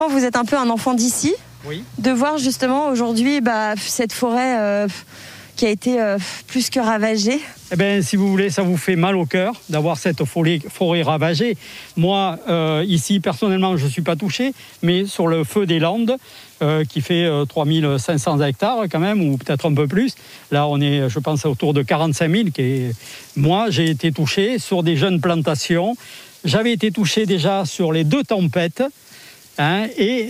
Vous êtes un peu un enfant d'ici. Oui. De voir justement aujourd'hui cette forêt qui a été plus que ravagée. Eh bien, si vous voulez, ça vous fait mal au cœur d'avoir cette forêt ravagée. Moi, ici, personnellement, je ne suis pas touché, mais sur le feu des Landes, qui fait 3500 hectares quand même, ou peut-être un peu plus, là, on est, je pense, autour de 45 000. Moi, j'ai été touché sur des jeunes plantations. J'avais été touché déjà sur les 2 tempêtes. Et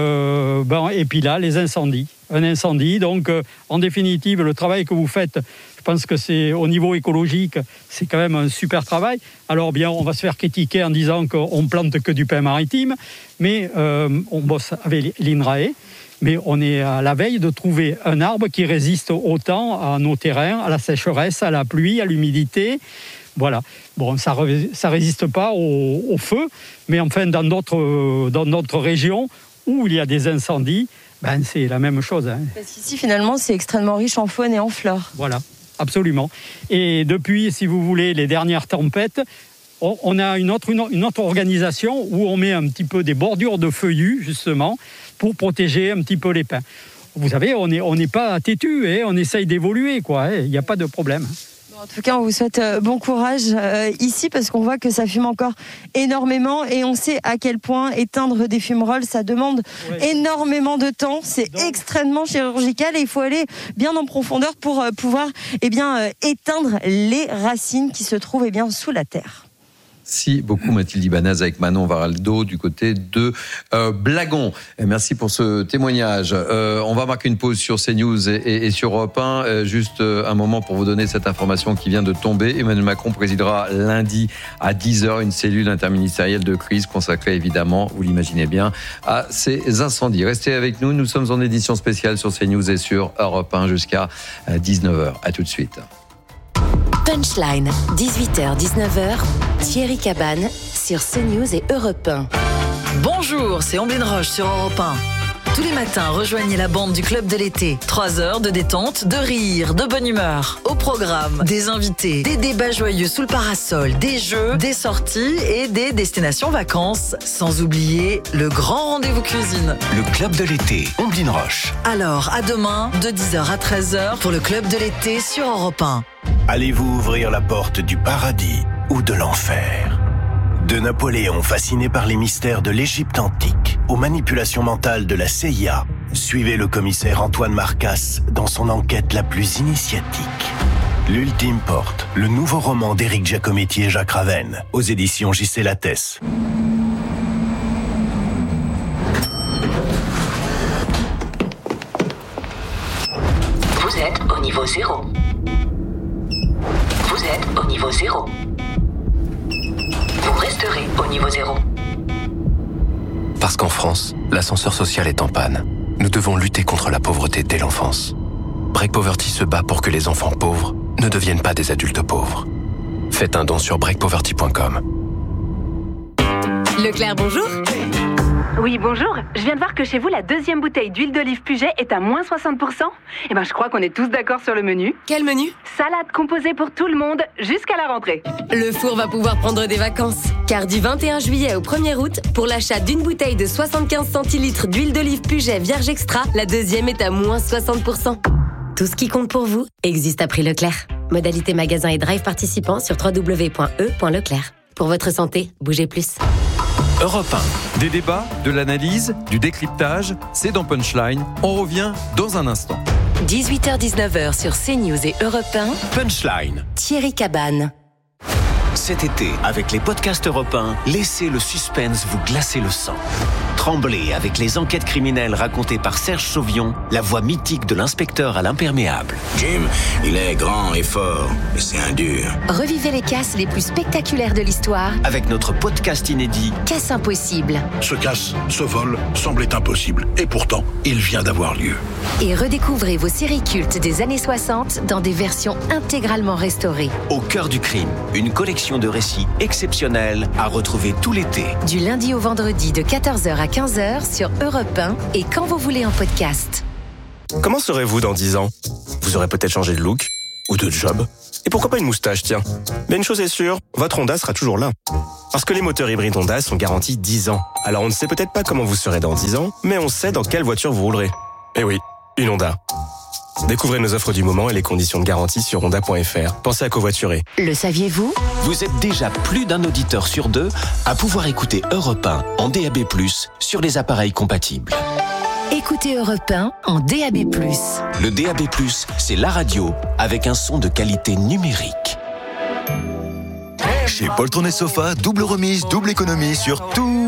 puis là, les incendies. Un incendie, donc en définitive, le travail que vous faites, je pense que c'est au niveau écologique, c'est quand même un super travail. Alors bien, on va se faire critiquer en disant qu'on plante que du pin maritime, mais on bosse avec l'INRAE, mais on est à la veille de trouver un arbre qui résiste autant à nos terrains, à la sécheresse, à la pluie, à l'humidité. Voilà. Bon, ça résiste pas au feu, mais enfin, dans d'autres régions où il y a des incendies, c'est la même chose. Parce qu'ici, finalement, c'est extrêmement riche en faune et en flore. Voilà, absolument. Et depuis, si vous voulez, les dernières tempêtes, on a une autre organisation où on met un petit peu des bordures de feuillus, justement, pour protéger un petit peu les pins. Vous savez, on n'est pas têtu, on essaye d'évoluer, quoi. Il n'y a pas de problème. En tout cas, on vous souhaite bon courage ici parce qu'on voit que ça fume encore énormément et on sait à quel point éteindre des fumerolles, ça demande énormément de temps. C'est extrêmement chirurgical et il faut aller bien en profondeur pour pouvoir éteindre les racines qui se trouvent sous la terre. Merci beaucoup Mathilde Ibanez avec Manon Varaldo du côté de Blagon. Et merci pour ce témoignage. On va marquer une pause sur CNews et sur Europe 1. Juste un moment pour vous donner cette information qui vient de tomber. Emmanuel Macron présidera lundi à 10h une cellule interministérielle de crise consacrée évidemment, vous l'imaginez bien, à ces incendies. Restez avec nous, nous sommes en édition spéciale sur CNews et sur Europe 1 jusqu'à 19h. À tout de suite. Punchline, 18h-19h, Thierry Cabane sur CNews et Europe 1. Bonjour, c'est Amblin Roche sur Europe 1. Tous les matins, rejoignez la bande du Club de l'été. 3 heures de détente, de rire, de bonne humeur. Au programme, des invités, des débats joyeux sous le parasol, des jeux, des sorties et des destinations vacances. Sans oublier le grand rendez-vous cuisine. Le Club de l'été, Amblin Roche. Alors, à demain, de 10h à 13h pour le Club de l'été sur Europe 1. Allez-vous ouvrir la porte du paradis ou de l'enfer ? De Napoléon fasciné par les mystères de l'Égypte antique aux manipulations mentales de la CIA, suivez le commissaire Antoine Marcasse dans son enquête la plus initiatique. L'Ultime Porte, le nouveau roman d'Éric Giacometti et Jacques Ravenne, aux éditions J.C. Lattès. Vous êtes au niveau 0. Vous êtes au niveau 0. Vous resterez au niveau 0. Parce qu'en France, l'ascenseur social est en panne. Nous devons lutter contre la pauvreté dès l'enfance. Break Poverty se bat pour que les enfants pauvres ne deviennent pas des adultes pauvres. Faites un don sur breakpoverty.com. Leclerc, bonjour. Oui, bonjour. Je viens de voir que chez vous, la 2e bouteille d'huile d'olive Puget est à moins 60%. Je crois qu'on est tous d'accord sur le menu. Quel menu ? Salade composée pour tout le monde, jusqu'à la rentrée. Le four va pouvoir prendre des vacances. Car du 21 juillet au 1er août, pour l'achat d'une bouteille de 75 centilitres d'huile d'olive Puget Vierge Extra, la 2e est à moins 60%. Tout ce qui compte pour vous existe à prix Leclerc. Modalité magasin et drive participants sur www.e.leclerc. Pour votre santé, bougez plus. Europe 1. Des débats, de l'analyse, du décryptage, c'est dans Punchline. On revient dans un instant. 18h-19h sur CNews et Europe 1. Punchline. Thierry Cabane. Cet été, avec les podcasts Europe 1, laissez le suspense vous glacer le sang. Tremblez avec les enquêtes criminelles racontées par Serge Sauvion, la voix mythique de l'inspecteur à l'imperméable. Jim, il est grand et fort, mais c'est un dur. Revivez les casses les plus spectaculaires de l'histoire avec notre podcast inédit Casse impossible. Ce casse, ce vol, semblait impossible. Et pourtant, il vient d'avoir lieu. Et redécouvrez vos séries cultes des années 60 dans des versions intégralement restaurées. Au cœur du crime, une collection de récits exceptionnels à retrouver tout l'été. Du lundi au vendredi de 14h à 15h sur Europe 1 et quand vous voulez en podcast. Comment serez-vous dans 10 ans ? Vous aurez peut-être changé de look ou de job. Et pourquoi pas une moustache, tiens. Mais une chose est sûre, votre Honda sera toujours là. Parce que les moteurs hybrides Honda sont garantis 10 ans. Alors on ne sait peut-être pas comment vous serez dans 10 ans, mais on sait dans quelle voiture vous roulerez. Eh oui, une Honda. Découvrez nos offres du moment et les conditions de garantie sur honda.fr. Pensez à covoiturer. Le saviez-vous ? Vous êtes déjà plus d'un auditeur sur 2 à pouvoir écouter Europe 1 en DAB+, sur les appareils compatibles. Écoutez Europe 1 en DAB+. Le DAB+, c'est la radio avec un son de qualité numérique. Chez Poltron et Sofa, double remise, double économie sur tous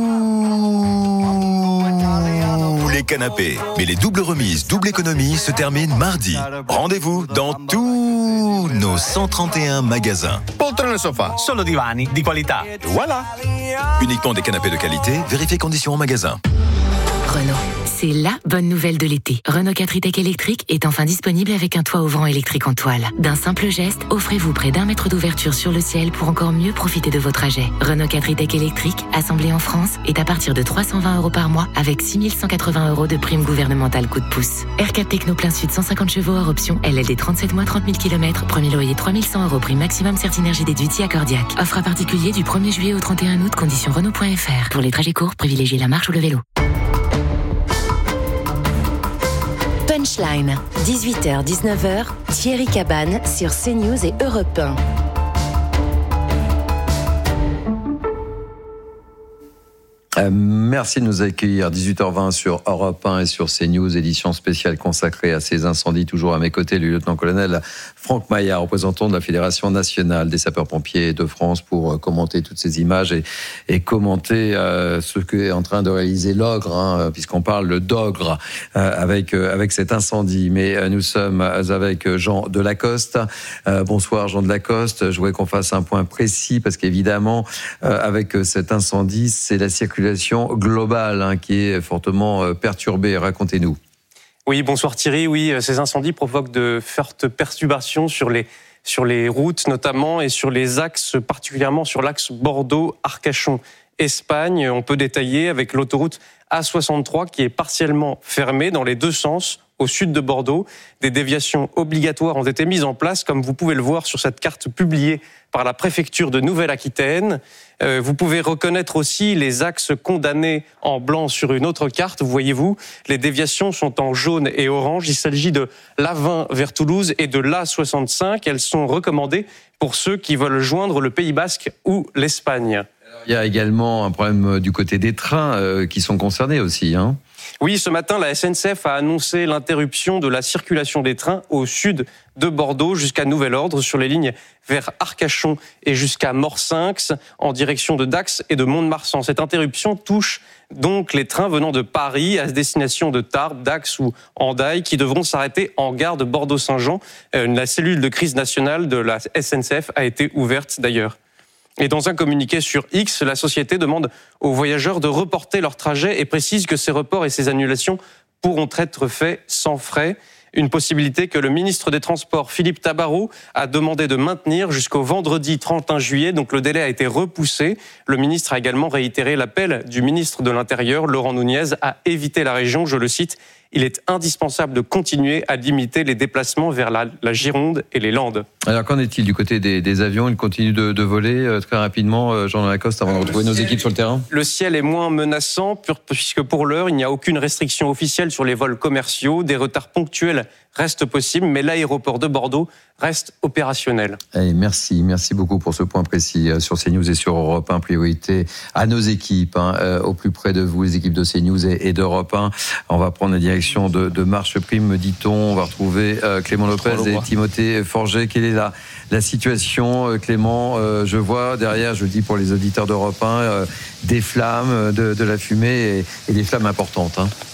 les canapés. Mais les doubles remises, double économie se terminent mardi. Rendez-vous dans tous nos 131 magasins. Poltron et Sofa, solo divani di qualità. Voilà. Uniquement des canapés de qualité, vérifiez conditions en magasin. Renault, c'est la bonne nouvelle de l'été. Renault 4 e-Tech électrique est enfin disponible avec un toit ouvrant électrique en toile. D'un simple geste, offrez-vous près d'1 mètre d'ouverture sur le ciel pour encore mieux profiter de vos trajets. Renault 4 e-Tech électrique, assemblé en France, est à partir de 320 € par mois avec 6 180 € de prime gouvernementale coup de pouce. R4 Techno plein sud 150 chevaux hors option, LLD 37 mois 30 000 km, premier loyer 3100 € prime maximum Certinergie déduit accordiaque. Offre à particulier du 1er juillet au 31 août, conditions Renault.fr. Pour les trajets courts, privilégiez la marche ou le vélo. Punchline, 18h-19h, Thierry Cabane sur CNews et Europe 1. Merci de nous accueillir. 18h20 sur Europe 1 et sur CNews, édition spéciale consacrée à ces incendies. Toujours à mes côtés, le lieutenant-colonel Franck Maillard, représentant de la Fédération nationale des sapeurs-pompiers de France, pour commenter toutes ces images et commenter ce qu'est en train de réaliser l'Ogre, puisqu'on parle d'Ogre avec cet incendie. Mais nous sommes avec Jean Delacoste. Bonsoir Jean Delacoste. Je voudrais qu'on fasse un point précis parce qu'évidemment, avec cet incendie, c'est la circulation globale qui est fortement perturbée. Racontez-nous. Oui, bonsoir Thierry. Oui, ces incendies provoquent de fortes perturbations sur les routes notamment et sur les axes, particulièrement sur l'axe Bordeaux-Arcachon-Espagne. On peut détailler avec l'autoroute A63 qui est partiellement fermée dans les deux sens au sud de Bordeaux. Des déviations obligatoires ont été mises en place, comme vous pouvez le voir sur cette carte publiée par la préfecture de Nouvelle-Aquitaine. Vous pouvez reconnaître aussi les axes condamnés en blanc sur une autre carte. Voyez-vous, les déviations sont en jaune et orange. Il s'agit de l'A20 vers Toulouse et de l'A65. Elles sont recommandées pour ceux qui veulent joindre le Pays Basque ou l'Espagne. Il y a également un problème du côté des trains qui sont concernés aussi, Oui, ce matin, la SNCF a annoncé l'interruption de la circulation des trains au sud de Bordeaux jusqu'à nouvel ordre sur les lignes vers Arcachon et jusqu'à Morsinx en direction de Dax et de Mont-de-Marsan. Cette interruption touche donc les trains venant de Paris à destination de Tarbes, Dax ou Hendaye qui devront s'arrêter en gare de Bordeaux-Saint-Jean. La cellule de crise nationale de la SNCF a été ouverte d'ailleurs. Et dans un communiqué sur X, la société demande aux voyageurs de reporter leur trajet et précise que ces reports et ces annulations pourront être faits sans frais. Une possibilité que le ministre des Transports, Philippe Tabarot, a demandé de maintenir jusqu'au vendredi 31 juillet. Donc le délai a été repoussé. Le ministre a également réitéré l'appel du ministre de l'Intérieur, Laurent Nunez, à éviter la région. Je le cite, « Il est indispensable de continuer à limiter les déplacements vers la Gironde et les Landes ». Alors qu'en est-il du côté des avions ? Ils continuent de voler très rapidement, Jean Delacoste, avant de retrouver nos équipes sur le terrain ? Le ciel est moins menaçant puisque pour l'heure, il n'y a aucune restriction officielle sur les vols commerciaux. Des retards ponctuels restent possibles, mais l'aéroport de Bordeaux reste opérationnel. Allez, merci beaucoup pour ce point précis sur CNews et sur Europe 1. Priorité à nos équipes, au plus près de vous, les équipes de CNews et d'Europe 1. On va prendre la direction de Marche Prime, dit-on. On va retrouver Clément Lopez et Timothée Forget. Quelle est la situation, Clément? Je vois derrière, je le dis pour les auditeurs d'Europe 1, des flammes, de la fumée et des flammes importantes.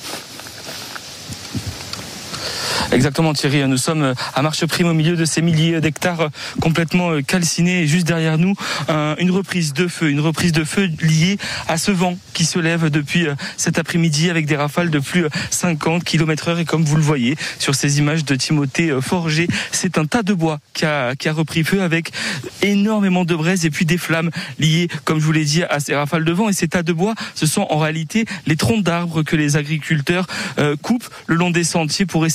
Exactement Thierry, nous sommes à Marche Prime au milieu de ces milliers d'hectares complètement calcinés et juste derrière nous une reprise de feu liée à ce vent qui se lève depuis cet après-midi avec des rafales de plus 50 km/h et comme vous le voyez sur ces images de Timothée Forget, c'est un tas de bois qui a repris feu avec énormément de braises et puis des flammes liées, comme je vous l'ai dit, à ces rafales de vent. Et ces tas de bois, ce sont en réalité les troncs d'arbres que les agriculteurs coupent le long des sentiers pour essayer de créer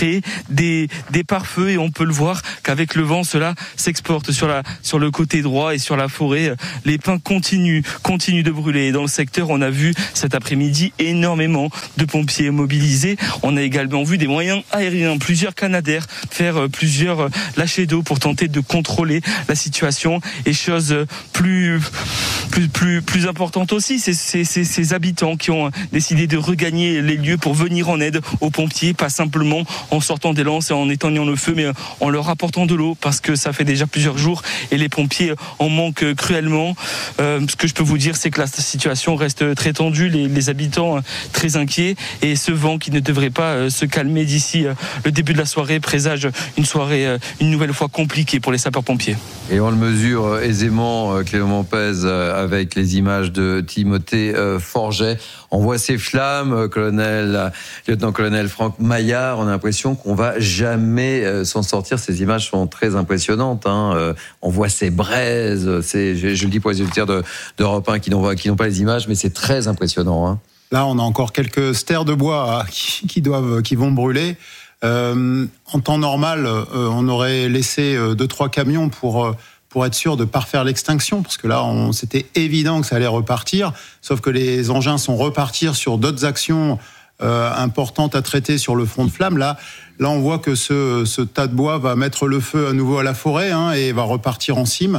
créer des pare-feux, et on peut le voir qu'avec le vent, cela s'exporte sur le côté droit et sur la forêt. Les pins continuent de brûler. Et dans le secteur, on a vu cet après-midi énormément de pompiers mobilisés. On a également vu des moyens aériens, plusieurs Canadair faire plusieurs lâchers d'eau pour tenter de contrôler la situation. Et chose plus importante aussi, c'est ces habitants qui ont décidé de regagner les lieux pour venir en aide aux pompiers, pas simplement en sortant des lances et en éteignant le feu, mais en leur apportant de l'eau, parce que ça fait déjà plusieurs jours et les pompiers en manquent cruellement. Ce que je peux vous dire, c'est que la situation reste très tendue, les habitants très inquiets, et ce vent qui ne devrait pas se calmer d'ici le début de la soirée présage une soirée une nouvelle fois compliquée pour les sapeurs-pompiers. Et on le mesure aisément, Clément Pèse, avec les images de Timothée Forget. On voit ces flammes, lieutenant-colonel Franck Maillard. On a l'impression qu'on va jamais s'en sortir. Ces images sont très impressionnantes. On voit ces braises. Je le dis pour les auditeurs d'Europe 1 qui n'ont pas les images, mais c'est très impressionnant. Là, on a encore quelques stères de bois qui vont brûler. En temps normal, on aurait laissé 2-3 camions pour être sûr de ne pas refaire l'extinction, parce que là, c'était évident que ça allait repartir, sauf que les engins sont repartis sur d'autres actions importantes à traiter sur le front de flamme. Là, on voit que ce tas de bois va mettre le feu à nouveau à la forêt et va repartir en cime.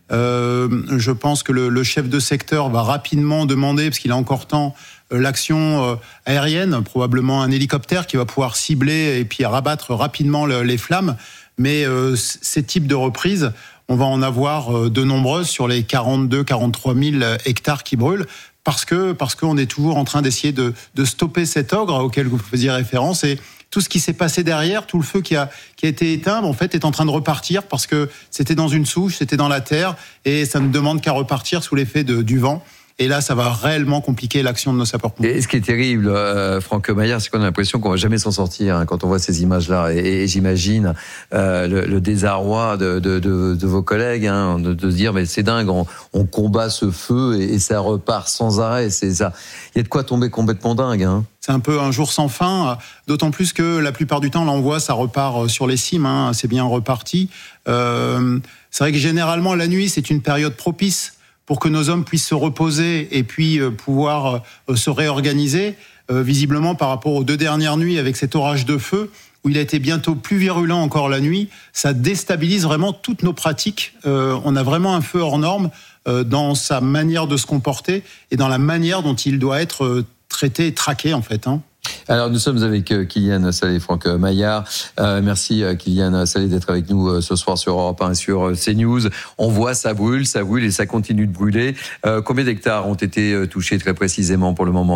Je pense que le chef de secteur va rapidement demander, parce qu'il a encore temps, l'action aérienne, probablement un hélicoptère qui va pouvoir cibler et puis rabattre rapidement les flammes. Mais ces types de reprises, on va en avoir de nombreuses sur les 42-43 000 hectares qui brûlent, parce qu'on est toujours en train d'essayer de stopper cet ogre auquel vous faisiez référence. Et tout ce qui s'est passé derrière, tout le feu qui a été éteint, en fait, est en train de repartir, parce que c'était dans une souche, c'était dans la terre, et ça ne demande qu'à repartir sous l'effet du vent. Et là, ça va réellement compliquer l'action de nos sapeurs-pompiers. Et ce qui est terrible, Franck Maillard, c'est qu'on a l'impression qu'on va jamais s'en sortir quand on voit ces images-là. Et j'imagine le désarroi de vos collègues, de se dire mais c'est dingue, on combat ce feu et ça repart sans arrêt. C'est ça. Il y a de quoi tomber complètement dingue. C'est un peu un jour sans fin, d'autant plus que la plupart du temps, là on voit, ça repart sur les cimes, c'est bien reparti. C'est vrai que généralement, la nuit, c'est une période propice pour que nos hommes puissent se reposer et puis pouvoir se réorganiser. Visiblement, par rapport aux 2 dernières nuits, avec cet orage de feu, où il a été bientôt plus virulent encore la nuit, ça déstabilise vraiment toutes nos pratiques. On a vraiment un feu hors norme dans sa manière de se comporter et dans la manière dont il doit être traité et traqué, en fait. Alors, nous sommes avec Kylian Salé et Franck Maillard. Merci Kylian Salé d'être avec nous ce soir sur Europe 1 et sur CNews. On voit, ça brûle et ça continue de brûler. Combien d'hectares ont été touchés très précisément pour le moment ?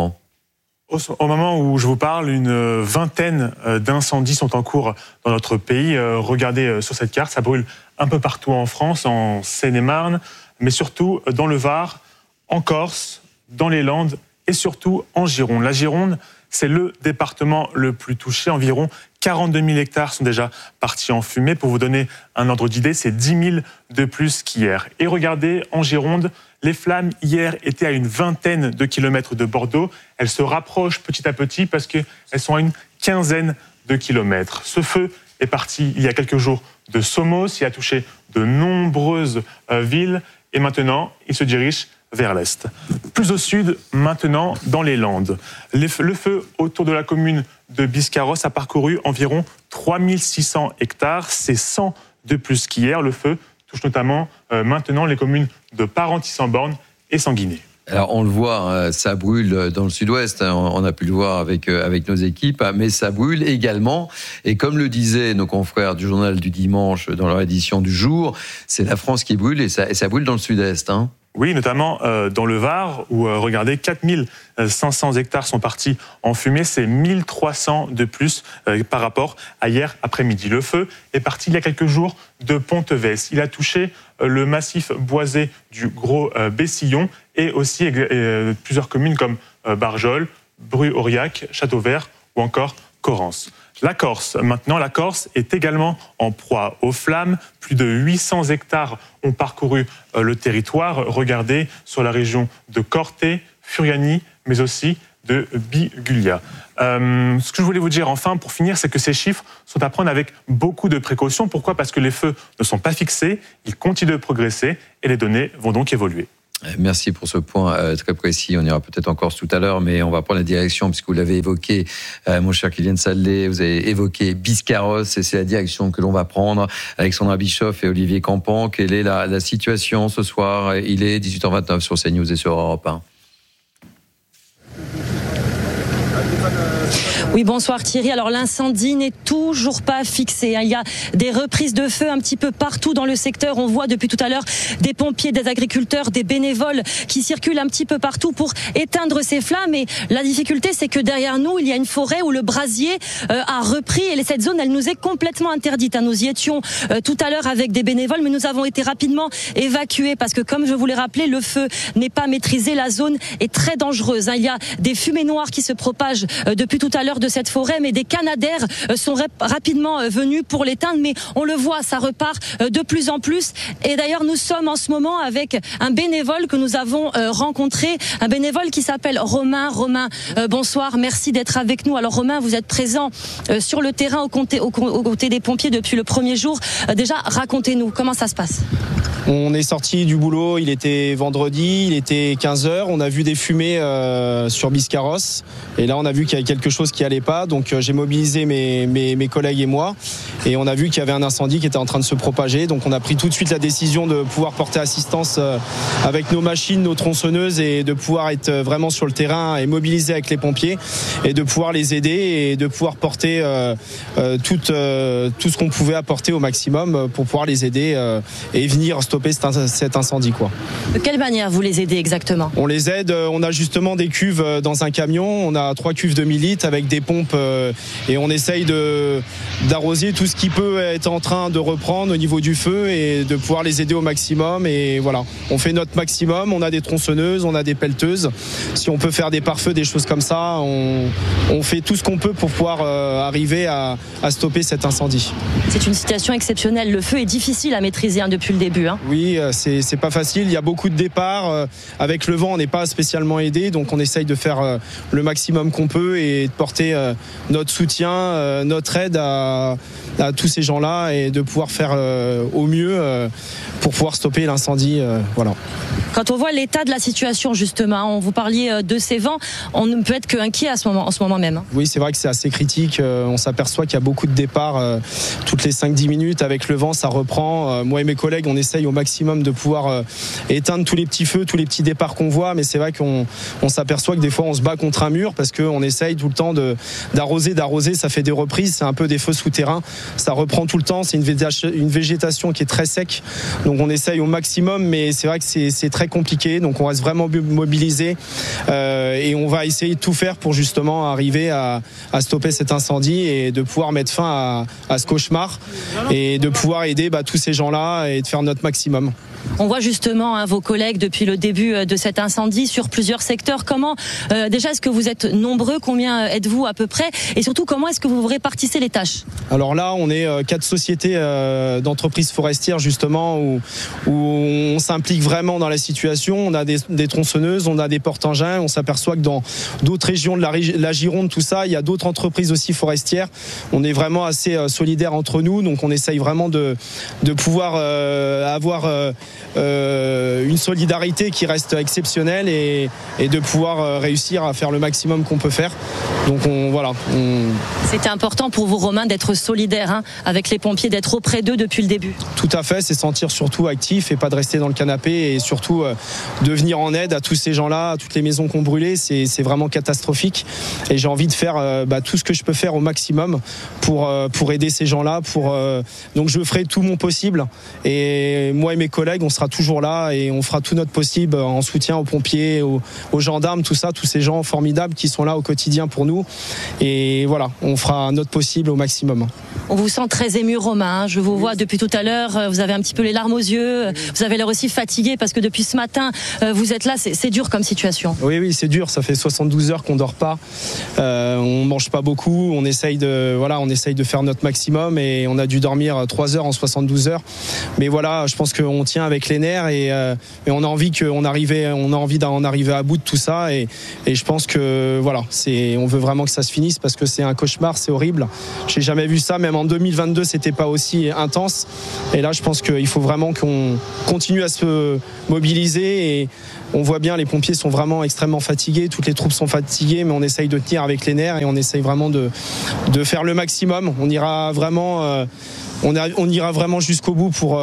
Au moment où je vous parle, une vingtaine d'incendies sont en cours dans notre pays. Regardez sur cette carte, ça brûle un peu partout en France, en Seine-et-Marne, mais surtout dans le Var, en Corse, dans les Landes et surtout en Gironde. La Gironde, c'est le département le plus touché. Environ 42 000 hectares sont déjà partis en fumée. Pour vous donner un ordre d'idée, c'est 10 000 de plus qu'hier. Et regardez, en Gironde, les flammes hier étaient à une vingtaine de kilomètres de Bordeaux. Elles se rapprochent petit à petit parce qu'elles sont à une quinzaine de kilomètres. Ce feu est parti il y a quelques jours de Somos. Il a touché de nombreuses villes. Et maintenant, il se dirige vers l'est. Plus au sud, maintenant, dans les Landes. Le feu autour de la commune de Biscarrosse a parcouru environ 3600 hectares. C'est 100 de plus qu'hier. Le feu touche notamment maintenant les communes de Parentis-en-Born et Sanguinet. Alors on le voit, ça brûle dans le sud-ouest, on a pu le voir avec nos équipes, mais ça brûle également, et comme le disaient nos confrères du journal du dimanche dans leur édition du jour, c'est la France qui brûle et ça brûle dans le sud-est. Oui, notamment dans le Var, où, regardez, 4500 hectares sont partis en fumée. C'est 1300 de plus par rapport à hier après-midi. Le feu est parti il y a quelques jours de Pontevès. Il a touché le massif boisé du Gros Bessillon et aussi plusieurs communes comme Barjol, Bru-Aurillac, Châteauvert ou encore Corrence. La Corse, maintenant, la Corse est également en proie aux flammes. Plus de 800 hectares ont parcouru le territoire. Regardez sur la région de Corte, Furiani, mais aussi de Bigulia. Ce que je voulais vous dire enfin, pour finir, c'est que ces chiffres sont à prendre avec beaucoup de précautions. Pourquoi ? Parce que les feux ne sont pas fixés, ils continuent de progresser et les données vont donc évoluer. Merci pour ce point très précis. On ira peut-être en Corse tout à l'heure, mais on va prendre la direction, puisque vous l'avez évoqué, mon cher Kylian Salé, vous avez évoqué Biscarrosse, et c'est la direction que l'on va prendre. Alexandra Bischoff et Olivier Campan, quelle est la situation ce soir ? Il est 18h29 sur CNews et sur Europe 1. Oui, bonsoir Thierry. Alors l'incendie n'est toujours pas fixé. Il y a des reprises de feu un petit peu partout dans le secteur. On voit depuis tout à l'heure des pompiers, des agriculteurs, des bénévoles qui circulent un petit peu partout pour éteindre ces flammes. Et la difficulté, c'est que derrière nous, il y a une forêt où le brasier a repris. Et cette zone, elle nous est complètement interdite. Nous y étions tout à l'heure avec des bénévoles, mais nous avons été rapidement évacués parce que, comme je vous l'ai rappelé, le feu n'est pas maîtrisé. La zone est très dangereuse. Il y a des fumées noires qui se propagent depuis tout à l'heure de cette forêt, mais des canadaires sont rapidement venus pour l'éteindre, mais on le voit, ça repart de plus en plus. Et d'ailleurs, nous sommes en ce moment avec un bénévole que nous avons rencontré, un bénévole qui s'appelle Romain. Romain, bonsoir, merci d'être avec nous. Alors Romain, vous êtes présent sur le terrain aux côtés des pompiers depuis le premier jour. Déjà, racontez-nous, comment ça se passe ? On est sorti du boulot, il était vendredi, il était 15h, on a vu des fumées sur Biscarrosse, et là on a vu qu'il y avait quelque chose qui allait pas, donc j'ai mobilisé mes collègues et moi, et on a vu qu'il y avait un incendie qui était en train de se propager, donc on a pris tout de suite la décision de pouvoir porter assistance avec nos machines, nos tronçonneuses, et de pouvoir être vraiment sur le terrain et mobiliser avec les pompiers, et de pouvoir les aider, et de pouvoir porter tout ce qu'on pouvait apporter au maximum pour pouvoir les aider et venir stopper cet incendie, quoi. De quelle manière vous les aidez exactement ? On les aide, on a justement des cuves dans un camion, on a 3 cuves de 1000 litres avec des pompes et on essaye d'arroser tout ce qui peut être en train de reprendre au niveau du feu et de pouvoir les aider au maximum, et voilà, on fait notre maximum, on a des tronçonneuses, on a des pelleteuses, si on peut faire des pare-feux, des choses comme ça, on fait tout ce qu'on peut pour pouvoir arriver à stopper cet incendie. C'est une situation exceptionnelle, le feu est difficile à maîtriser depuis le début. Oui, c'est pas facile, il y a beaucoup de départs, avec le vent on n'est pas spécialement aidé, donc on essaye de faire le maximum qu'on peut et de porter notre soutien, notre aide à tous ces gens-là, et de pouvoir faire au mieux pour pouvoir stopper l'incendie. Voilà. Quand on voit l'état de la situation, justement, vous parliez de ces vents, on ne peut être qu'inquiet en ce moment même. Oui, c'est vrai que c'est assez critique, on s'aperçoit qu'il y a beaucoup de départs toutes les 5-10 minutes, avec le vent ça reprend. Moi et mes collègues on essaye au maximum de pouvoir éteindre tous les petits feux, tous les petits départs qu'on voit, mais c'est vrai qu'on s'aperçoit que des fois on se bat contre un mur parce qu'on essaye tout le temps d'arroser, ça fait des reprises, c'est un peu des feux souterrains, ça reprend tout le temps, c'est une végétation qui est très sec, donc on essaye au maximum, mais c'est vrai que c'est très compliqué, donc on reste vraiment mobilisé et on va essayer de tout faire pour justement arriver à stopper cet incendie et de pouvoir mettre fin à ce cauchemar et de pouvoir aider tous ces gens-là et de faire notre maximum. On voit justement vos collègues depuis le début de cet incendie sur plusieurs secteurs. Comment, déjà, est-ce que vous êtes nombreux ? Combien êtes-vous à peu près ? Et surtout, comment est-ce que vous répartissez les tâches ? Alors là, on est 4 sociétés d'entreprises forestières justement où on s'implique vraiment dans la situation. On a des tronçonneuses, on a des porte-engins. On s'aperçoit que dans d'autres régions de la Gironde, tout ça, il y a d'autres entreprises aussi forestières. On est vraiment assez solidaires entre nous, donc on essaye vraiment de pouvoir avoir une solidarité qui reste exceptionnelle et de pouvoir réussir à faire le maximum qu'on peut faire. Donc voilà. C'était important pour vous, Romain, d'être solidaire avec les pompiers, d'être auprès d'eux depuis le début. Tout à fait, c'est sentir surtout actif et pas de rester dans le canapé, et surtout de venir en aide à tous ces gens-là, à toutes les maisons qui ont brûlé. C'est vraiment catastrophique et j'ai envie de faire tout ce que je peux faire au maximum pour aider ces gens-là. Donc je ferai tout mon possible, et moi et mes collègues on sera toujours là et on fera tout notre possible en soutien aux pompiers, aux gendarmes, tout ça, tous ces gens formidables qui sont là au quotidien pour nous Et voilà, on fera notre possible au maximum. On vous sent très ému, Romain. Je vous vois depuis tout à l'heure. Vous avez un petit peu les larmes aux yeux. Vous avez l'air aussi fatigué parce que depuis ce matin, vous êtes là. C'est dur comme situation. Oui, c'est dur. Ça fait 72 heures qu'on dort pas. On mange pas beaucoup. On essaye de faire notre maximum et on a dû dormir 3 heures en 72 heures. Mais voilà, je pense qu'on tient avec les nerfs et on a envie d'en arriver à bout de tout ça et je pense que voilà, on veut vraiment que ça se finisse parce que c'est un cauchemar, c'est horrible. J'ai jamais vu ça, même en 2022, c'était pas aussi intense. Et là, je pense qu'il faut vraiment qu'on continue à se mobiliser et on voit bien, les pompiers sont vraiment extrêmement fatigués, toutes les troupes sont fatiguées, mais on essaye de tenir avec les nerfs et on essaye vraiment de faire le maximum. On ira vraiment jusqu'au bout pour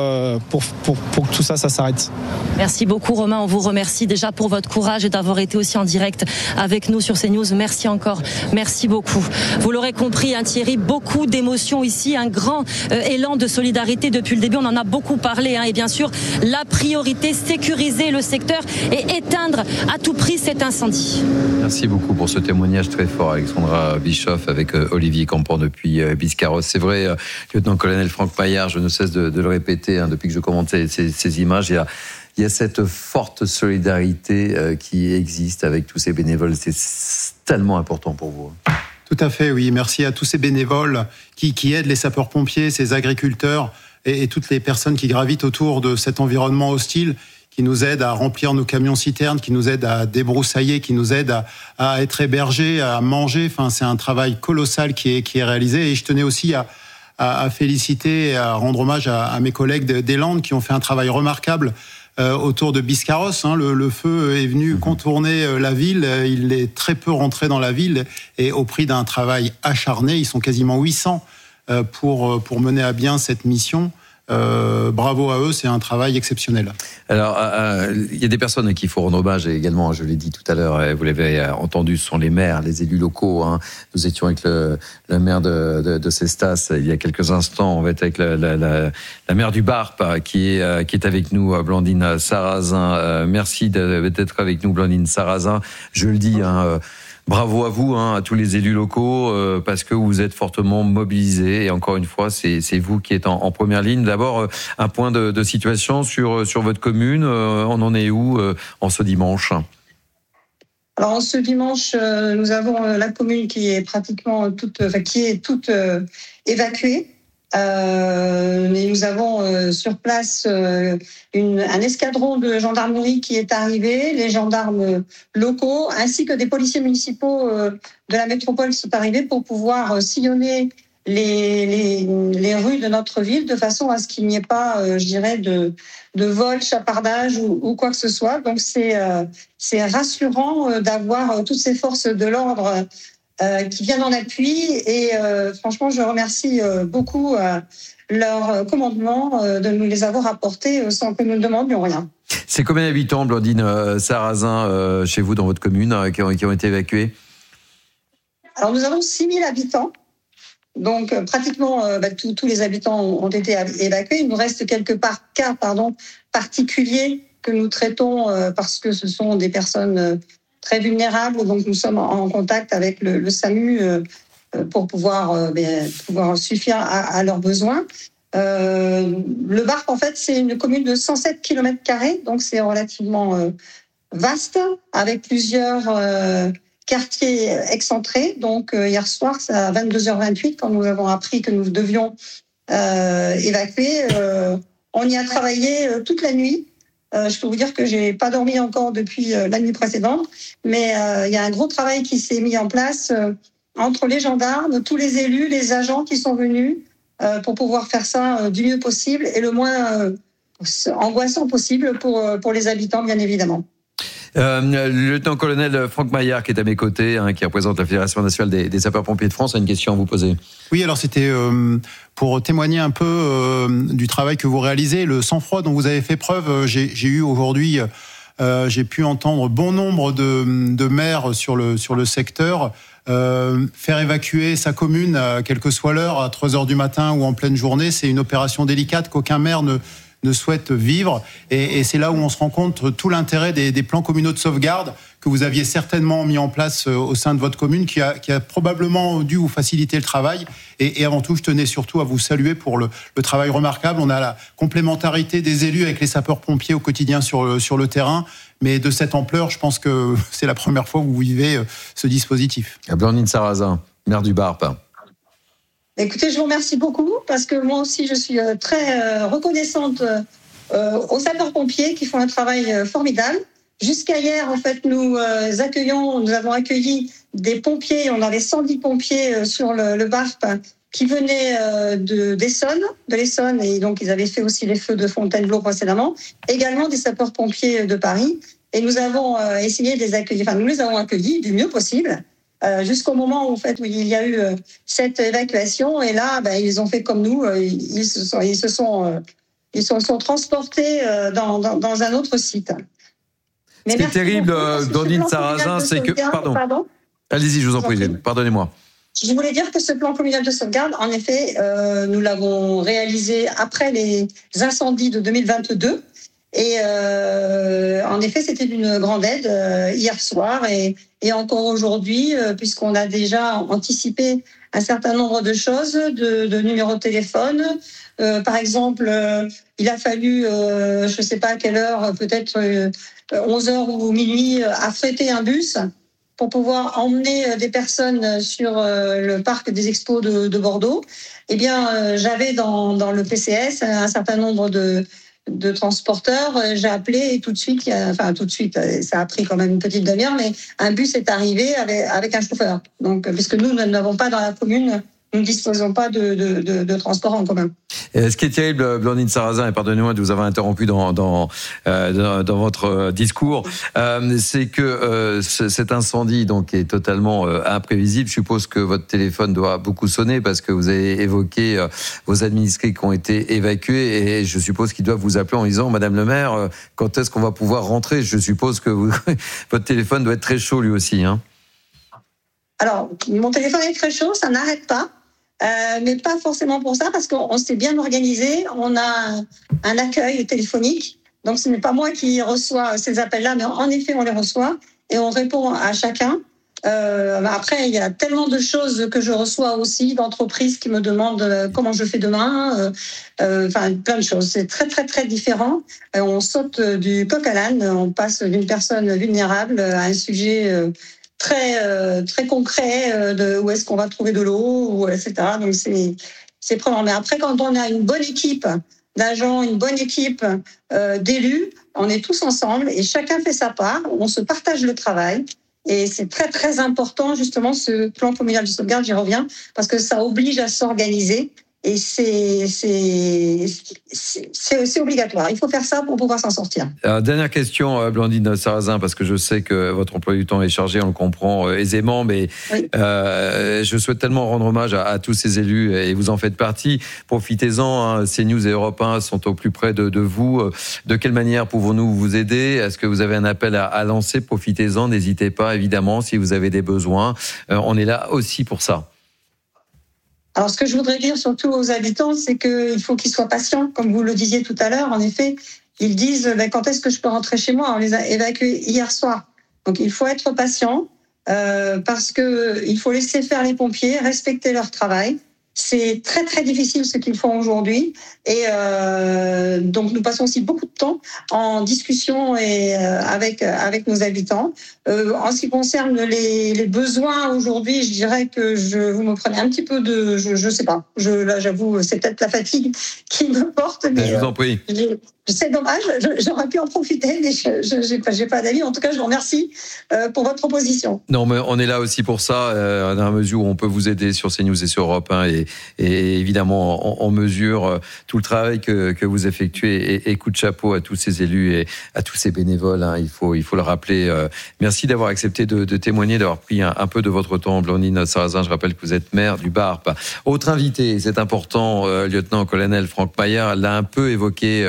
que tout ça s'arrête. Merci beaucoup, Romain. On vous remercie déjà pour votre courage et d'avoir été aussi en direct avec nous sur CNews. Merci encore. Merci beaucoup. Vous l'aurez compris, Thierry, beaucoup d'émotions ici, un grand élan de solidarité depuis le début. On en a beaucoup parlé. Et bien sûr, la priorité, sécuriser le secteur et éteindre à tout prix cet incendie. Merci beaucoup pour ce témoignage très fort, Alexandra Bischoff, avec Olivier Campan depuis Biscarrosse. C'est vrai, lieutenant-colonel Franck Maillard, je ne cesse de le répéter depuis que je commentais ces images. Il y a cette forte solidarité qui existe avec tous ces bénévoles. C'est tellement important pour vous. Tout à fait, oui. Merci à tous ces bénévoles qui aident les sapeurs-pompiers, ces agriculteurs et toutes les personnes qui gravitent autour de cet environnement hostile, qui nous aident à remplir nos camions-citernes, qui nous aident à débroussailler, qui nous aident à être hébergés, à manger. Enfin, c'est un travail colossal qui est réalisé. Et je tenais aussi à féliciter et à rendre hommage à mes collègues des Landes qui ont fait un travail remarquable autour de Biscarrosse. Le feu est venu contourner la ville. Il est très peu rentré dans la ville et au prix d'un travail acharné. Ils sont quasiment 800 pour mener à bien cette mission. Bravo à eux, c'est un travail exceptionnel. Alors, il y a des personnes à qui il faut rendre hommage également, je l'ai dit tout à l'heure, vous l'avez entendu, ce sont les maires, les élus locaux. Nous étions avec le maire de Cestas il y a quelques instants, on va être avec la maire du Barp qui est avec nous, Blandine Sarrazin. Merci d'être avec nous, Blandine Sarrazin. Je le dis, bravo à vous, à tous les élus locaux, parce que vous êtes fortement mobilisés. Et encore une fois, c'est vous qui êtes en première ligne. D'abord, un point de situation sur votre commune. On en est où en ce dimanche ? Alors, ce dimanche, nous avons la commune qui est pratiquement toute évacuée. Mais nous avons sur place un escadron de gendarmerie qui est arrivé, les gendarmes locaux, ainsi que des policiers municipaux de la métropole sont arrivés pour pouvoir sillonner les rues de notre ville de façon à ce qu'il n'y ait pas, de vol, chapardage ou quoi que ce soit. Donc c'est rassurant d'avoir toutes ces forces de l'ordre qui viennent en appui et franchement je remercie beaucoup leur commandement de nous les avoir apportés sans que nous ne demandions rien. C'est combien d'habitants, Blandine Sarrazin, chez vous dans votre commune qui ont été évacués ? Alors nous avons 6000 habitants, donc pratiquement tous les habitants ont été évacués. Il nous reste quelques cas particuliers que nous traitons parce que ce sont des personnes très vulnérables, donc nous sommes en contact avec le SAMU pour pouvoir suffire à leurs besoins. Le Barp, en fait, c'est une commune de 107 km², donc c'est relativement vaste, avec plusieurs quartiers excentrés. Donc hier soir, c'est à 22h28, quand nous avons appris que nous devions évacuer. On y a travaillé toute la nuit. Je peux vous dire que j'ai pas dormi encore depuis la nuit précédente, mais il y a un gros travail qui s'est mis en place entre les gendarmes, tous les élus, les agents qui sont venus pour pouvoir faire ça du mieux possible et le moins angoissant possible pour les habitants, bien évidemment. Le lieutenant-colonel Franck Maillard, qui est à mes côtés, qui représente la Fédération nationale des sapeurs-pompiers de France, a une question à vous poser. Oui, alors c'était pour témoigner un peu du travail que vous réalisez, le sang-froid dont vous avez fait preuve. J'ai eu aujourd'hui, j'ai pu entendre bon nombre de maires sur le secteur faire évacuer sa commune, quelle que soit l'heure, à 3h du matin ou en pleine journée. C'est une opération délicate qu'aucun maire ne souhaitent vivre. Et c'est là où on se rend compte tout l'intérêt des plans communaux de sauvegarde que vous aviez certainement mis en place au sein de votre commune, qui a probablement dû vous faciliter le travail. Et avant tout, je tenais surtout à vous saluer pour le travail remarquable. On a la complémentarité des élus avec les sapeurs-pompiers au quotidien sur le terrain. Mais de cette ampleur, je pense que c'est la première fois que vous vivez ce dispositif. Blandine Sarrazin, maire du Barp. Écoutez, je vous remercie beaucoup parce que moi aussi, je suis très reconnaissante aux sapeurs-pompiers qui font un travail formidable. Jusqu'à hier, en fait, nous avons accueilli des pompiers. On avait 110 pompiers sur le Barp qui venaient de l'Essonne, et donc ils avaient fait aussi les feux de Fontainebleau précédemment. Également des sapeurs-pompiers de Paris. Et nous avons essayé de les accueillir. Nous les avons accueillis du mieux possible. Jusqu'au moment où, en fait, où il y a eu cette évacuation, et là, ils ont fait comme nous, ils se sont transportés dans un autre site. Ce qui est terrible, Blandine Sarrazin, c'est que... Pardon. Allez-y, je vous en prie, pardonnez-moi. Je voulais dire que ce plan communal de sauvegarde, en effet, nous l'avons réalisé après les incendies de 2022. Et en effet, c'était d'une grande aide hier soir et encore aujourd'hui, puisqu'on a déjà anticipé un certain nombre de choses, de numéros de téléphone. Par exemple, il a fallu, je ne sais pas à quelle heure, peut-être 11h ou minuit, affréter un bus pour pouvoir emmener des personnes sur le parc des expos de Bordeaux. Eh bien, j'avais dans le PCS un certain nombre de transporteurs. J'ai appelé et tout de suite, ça a pris quand même une petite demi-heure, mais un bus est arrivé avec un chauffeur. Donc, puisque nous n'avons pas dans la commune, nous ne disposons pas de transport en commun. Ce qui est terrible, Blandine Sarrazin, et pardonnez-moi de vous avoir interrompu dans votre discours, c'est que cet incendie donc est totalement imprévisible. Je suppose que votre téléphone doit beaucoup sonner parce que vous avez évoqué vos administrés qui ont été évacués, et je suppose qu'ils doivent vous appeler en disant: Madame le maire, quand est-ce qu'on va pouvoir rentrer? Je suppose que votre téléphone doit être très chaud lui aussi, hein. Alors, mon téléphone est très chaud, ça n'arrête pas. Mais pas forcément pour ça, parce qu'on s'est bien organisé. On a un accueil téléphonique. Donc, ce n'est pas moi qui reçois ces appels-là, mais en effet, on les reçoit et on répond à chacun. Après, il y a tellement de choses que je reçois aussi, d'entreprises qui me demandent comment je fais demain. Plein de choses. C'est très, très, très différent. On saute du coq à l'âne. On passe d'une personne vulnérable à un sujet très concret de où est-ce qu'on va trouver de l'eau, etc. Donc c'est prenant. Mais après, quand on a une bonne équipe d'agents, une bonne équipe d'élus, on est tous ensemble et chacun fait sa part. On se partage le travail. Et c'est très, très important, justement, ce plan communal de sauvegarde, j'y reviens, parce que ça oblige à s'organiser. Et c'est obligatoire. Il faut faire ça pour pouvoir s'en sortir. Alors, dernière question, Blandine Sarrazin, parce que je sais que votre emploi du temps est chargé, on le comprend aisément, mais oui. Je souhaite tellement rendre hommage à tous ces élus, et vous en faites partie. Profitez-en, hein, CNews et Europe 1 sont au plus près de vous. De quelle manière pouvons-nous vous aider? Est-ce que vous avez un appel à lancer? Profitez-en, n'hésitez pas, évidemment, si vous avez des besoins. On est là aussi pour ça. Alors, ce que je voudrais dire surtout aux habitants, c'est qu'il faut qu'ils soient patients. Comme vous le disiez tout à l'heure, en effet, ils disent quand est-ce que je peux rentrer chez moi? On les a évacués hier soir. Donc, il faut être patient parce qu'il faut laisser faire les pompiers, respecter leur travail. C'est très, très difficile ce qu'ils font aujourd'hui. Et donc, nous passons aussi beaucoup de temps en discussion et avec nos habitants. En ce qui concerne les besoins aujourd'hui, je dirais que vous me prenez un petit peu de... Je sais pas. Là, j'avoue, c'est peut-être la fatigue qui me porte. Mais, je vous en prie. C'est dommage, j'aurais pu en profiter, mais j'ai pas d'avis. En tout cas, je vous remercie pour votre proposition. Non, mais on est là aussi pour ça, dans la mesure où on peut vous aider sur CNews et sur Europe 1, et évidemment, on mesure tout le travail que vous effectuez, et coup de chapeau à tous ces élus et à tous ces bénévoles, hein, il faut le rappeler. Merci d'avoir accepté de témoigner, d'avoir pris un peu de votre temps, Blandine Sarrazin. Je rappelle que vous êtes maire du Barp. Autre invité, c'est important, lieutenant-colonel Franck Maillard l'a un peu évoqué, Blandine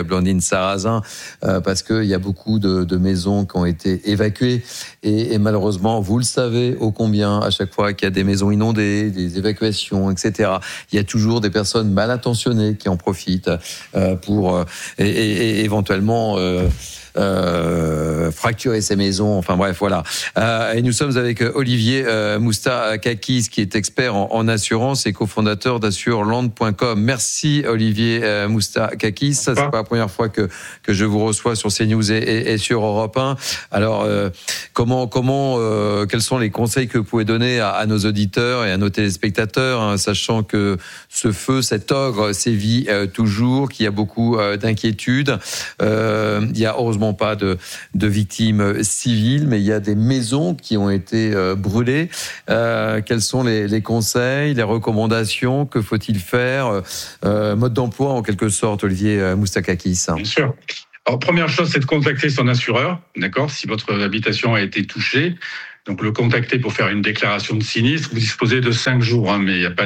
Sarazin, parce qu'il y a beaucoup de maisons qui ont été évacuées. Et malheureusement, vous le savez ô combien, à chaque fois qu'il y a des maisons inondées, des évacuations, etc., il y a toujours des personnes mal intentionnées qui en profitent pour et éventuellement fracturer ces maisons. Enfin bref, voilà. Et nous sommes avec Olivier Moustakakis, qui est expert en assurance et cofondateur d'assureland.com. Merci Olivier Moustakakis. Ça, c'est pas la première fois que je vous reçois sur CNews et sur Europe 1. Alors, quels sont les conseils que vous pouvez donner à nos auditeurs et à nos téléspectateurs, hein, sachant que ce feu, cet ogre sévit toujours, qu'il y a beaucoup d'inquiétudes. Il y a heureusement pas de victimes civiles, mais il y a des maisons qui ont été brûlées. Quels sont les conseils, les recommandations? Que faut-il faire? Mode d'emploi en quelque sorte, Olivier Moustakakis. Bien sûr. Alors, première chose, c'est de contacter son assureur, d'accord, si votre habitation a été touchée. Donc, le contacter pour faire une déclaration de sinistre. Vous disposez de 5 jours, hein, mais il n'y a pas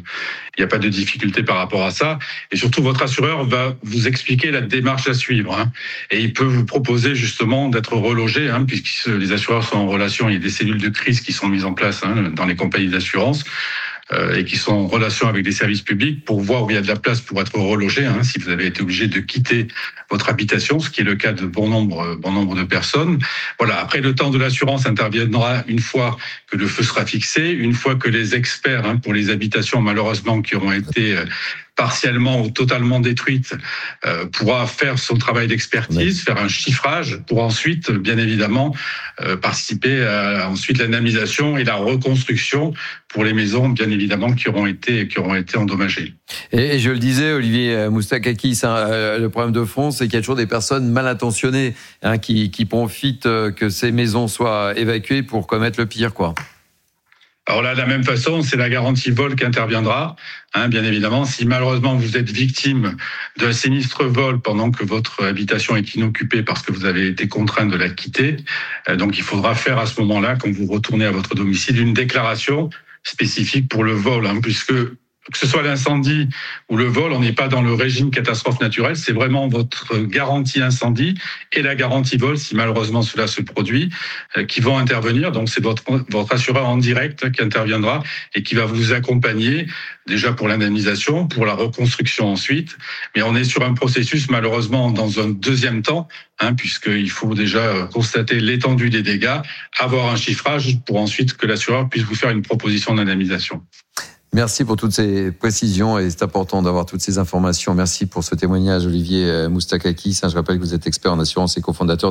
de difficulté par rapport à ça. Et surtout, votre assureur va vous expliquer la démarche à suivre, hein. Et il peut vous proposer justement d'être relogé, hein, puisque les assureurs sont en relation. Il y a des cellules de crise qui sont mises en place, hein, dans les compagnies d'assurance. Et qui sont en relation avec des services publics pour voir où il y a de la place pour être relogé, hein, si vous avez été obligé de quitter votre habitation, ce qui est le cas de bon nombre de personnes. Voilà. Après, le temps de l'assurance interviendra une fois que le feu sera fixé, une fois que les experts, hein, pour les habitations malheureusement qui auront été partiellement ou totalement détruite, pourra faire son travail d'expertise, faire un chiffrage pour ensuite, bien évidemment, participer à ensuite l'indemnisation et la reconstruction pour les maisons, bien évidemment, qui auront été endommagées. Et je le disais, Olivier Moustakakis, hein, le problème de fond, c'est qu'il y a toujours des personnes mal intentionnées, hein, qui profitent que ces maisons soient évacuées pour commettre le pire, quoi. Alors là, de la même façon, c'est la garantie vol qui interviendra, hein, bien évidemment. Si malheureusement vous êtes victime d'un sinistre vol pendant que votre habitation est inoccupée parce que vous avez été contraint de la quitter, donc il faudra faire à ce moment-là, quand vous retournez à votre domicile, une déclaration spécifique pour le vol, hein, puisque que ce soit l'incendie ou le vol, on n'est pas dans le régime catastrophe naturelle, c'est vraiment votre garantie incendie et la garantie vol, si malheureusement cela se produit, qui vont intervenir. Donc c'est votre assureur en direct qui interviendra et qui va vous accompagner déjà pour l'indemnisation, pour la reconstruction ensuite. Mais on est sur un processus malheureusement dans un deuxième temps, hein, puisqu'il faut déjà constater l'étendue des dégâts, avoir un chiffrage pour ensuite que l'assureur puisse vous faire une proposition d'indemnisation. Merci pour toutes ces précisions et c'est important d'avoir toutes ces informations. Merci pour ce témoignage, Olivier Moustakakis. Je rappelle que vous êtes expert en assurance et cofondateur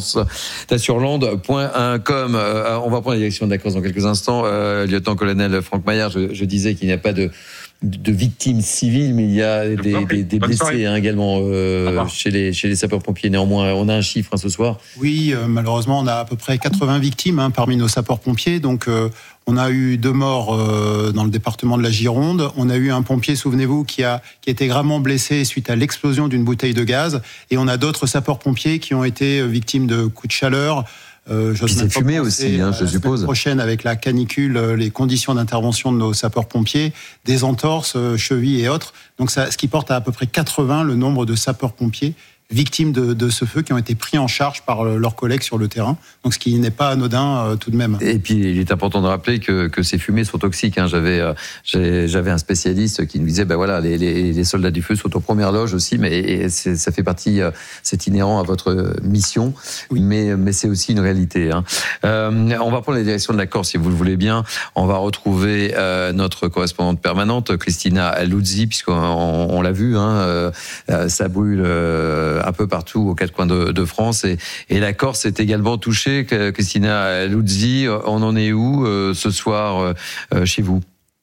d'assureland.com. On va prendre la direction de la Corse dans quelques instants. Lieutenant-colonel Franck Maillard, je disais qu'il n'y a pas de victimes civiles, mais il y a des blessés, hein, également chez les sapeurs-pompiers. Néanmoins, on a un chiffre, hein, ce soir. Oui, malheureusement, on a à peu près 80 victimes, hein, parmi nos sapeurs-pompiers. Donc, on a eu 2 morts dans le département de la Gironde. On a eu un pompier, souvenez-vous, qui a été gravement blessé suite à l'explosion d'une bouteille de gaz. Et on a d'autres sapeurs-pompiers qui ont été victimes de coups de chaleur. C'est fumé aussi, hein, je suppose. La prochaine, avec la canicule, les conditions d'intervention de nos sapeurs-pompiers, des entorses, chevilles et autres. Donc, ce qui porte à peu près 80 le nombre de sapeurs-pompiers victimes de ce feu qui ont été pris en charge par leurs collègues sur le terrain. Donc, ce qui n'est pas anodin tout de même. Et puis, il est important de rappeler que ces fumées sont toxiques, hein. J'avais un spécialiste qui nous disait, voilà, les soldats du feu sont aux premières loges aussi, mais ça fait partie, c'est inhérent à votre mission, oui. Mais c'est aussi une réalité, hein. On va prendre la direction de la Corse, si vous le voulez bien. On va retrouver notre correspondante permanente, Christina Luzzi, puisqu'on l'a vu, hein, ça brûle un peu partout aux 4 coins de France et la Corse est également touchée. Christina Luzzi, on en est où ce soir chez vous ?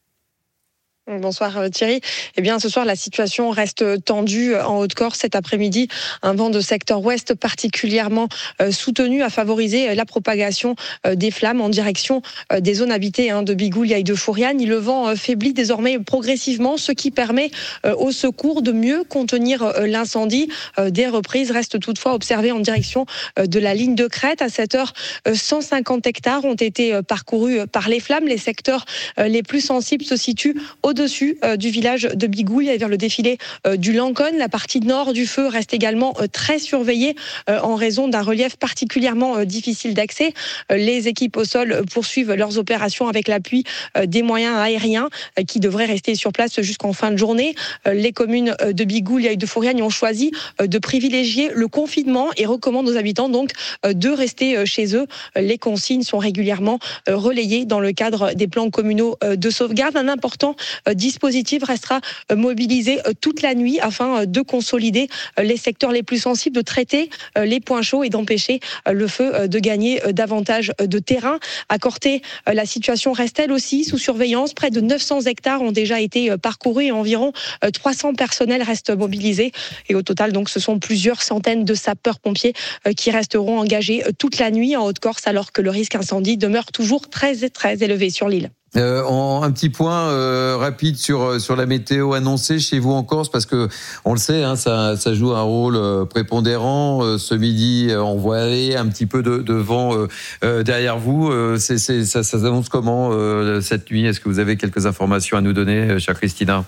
Bonsoir Thierry. Eh bien, ce soir, la situation reste tendue en Haute-Corse. Cet après-midi, un vent de secteur ouest particulièrement soutenu a favorisé la propagation des flammes en direction des zones habitées de Bigoulia et de Fouriane. Le vent faiblit désormais progressivement, ce qui permet aux secours de mieux contenir l'incendie. Des reprises restent toutefois observées en direction de la ligne de crête. À cette heure, 150 hectares ont été parcourus par les flammes. Les secteurs les plus sensibles se situent au au-dessus du village de Bigouille, vers le défilé du Lancône. La partie nord du feu reste également très surveillée en raison d'un relief particulièrement difficile d'accès. Les équipes au sol poursuivent leurs opérations avec l'appui des moyens aériens qui devraient rester sur place jusqu'en fin de journée. Les communes de Bigouille et de Fouriagne ont choisi de privilégier le confinement et recommandent aux habitants donc de rester chez eux. Les consignes sont régulièrement relayées dans le cadre des plans communaux de sauvegarde. Un important dispositif restera mobilisé toute la nuit afin de consolider les secteurs les plus sensibles, de traiter les points chauds et d'empêcher le feu de gagner davantage de terrain. À Corté, la situation reste elle aussi sous surveillance. Près de 900 hectares ont déjà été parcourus et environ 300 personnels restent mobilisés. Et au total, donc, ce sont plusieurs centaines de sapeurs-pompiers qui resteront engagés toute la nuit en Haute-Corse, alors que le risque incendie demeure toujours très, très élevé sur l'île. Un petit point rapide sur la météo annoncée chez vous en Corse, parce que on le sait, hein, ça joue un rôle prépondérant. Ce midi, on voit aller un petit peu de vent derrière vous. Ça s'annonce comment cette nuit? Est-ce que vous avez quelques informations à nous donner, chère Christina?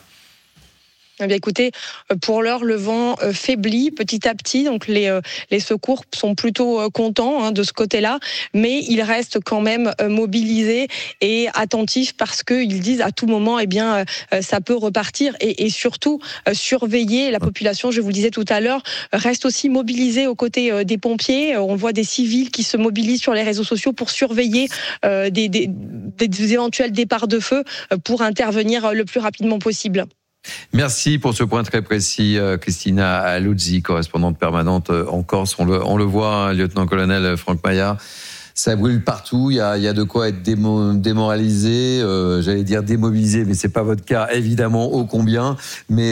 Eh bien, écoutez, pour l'heure, le vent faiblit petit à petit, donc les secours sont plutôt contents de ce côté-là, mais ils restent quand même mobilisés et attentifs parce qu'ils disent à tout moment, eh bien, ça peut repartir et surtout surveiller la population. Je vous le disais tout à l'heure, reste aussi mobilisée aux côtés des pompiers. On voit des civils qui se mobilisent sur les réseaux sociaux pour surveiller des éventuels départs de feu pour intervenir le plus rapidement possible. Merci pour ce point très précis, Christina Luzzi, correspondante permanente en Corse. On le voit, hein, lieutenant-colonel Franck Maillard, ça brûle partout. Il y a de quoi être démoralisé, j'allais dire démobilisé, mais c'est pas votre cas, évidemment, ô combien. Mais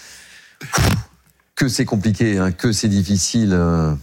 que c'est compliqué, hein, que c'est difficile.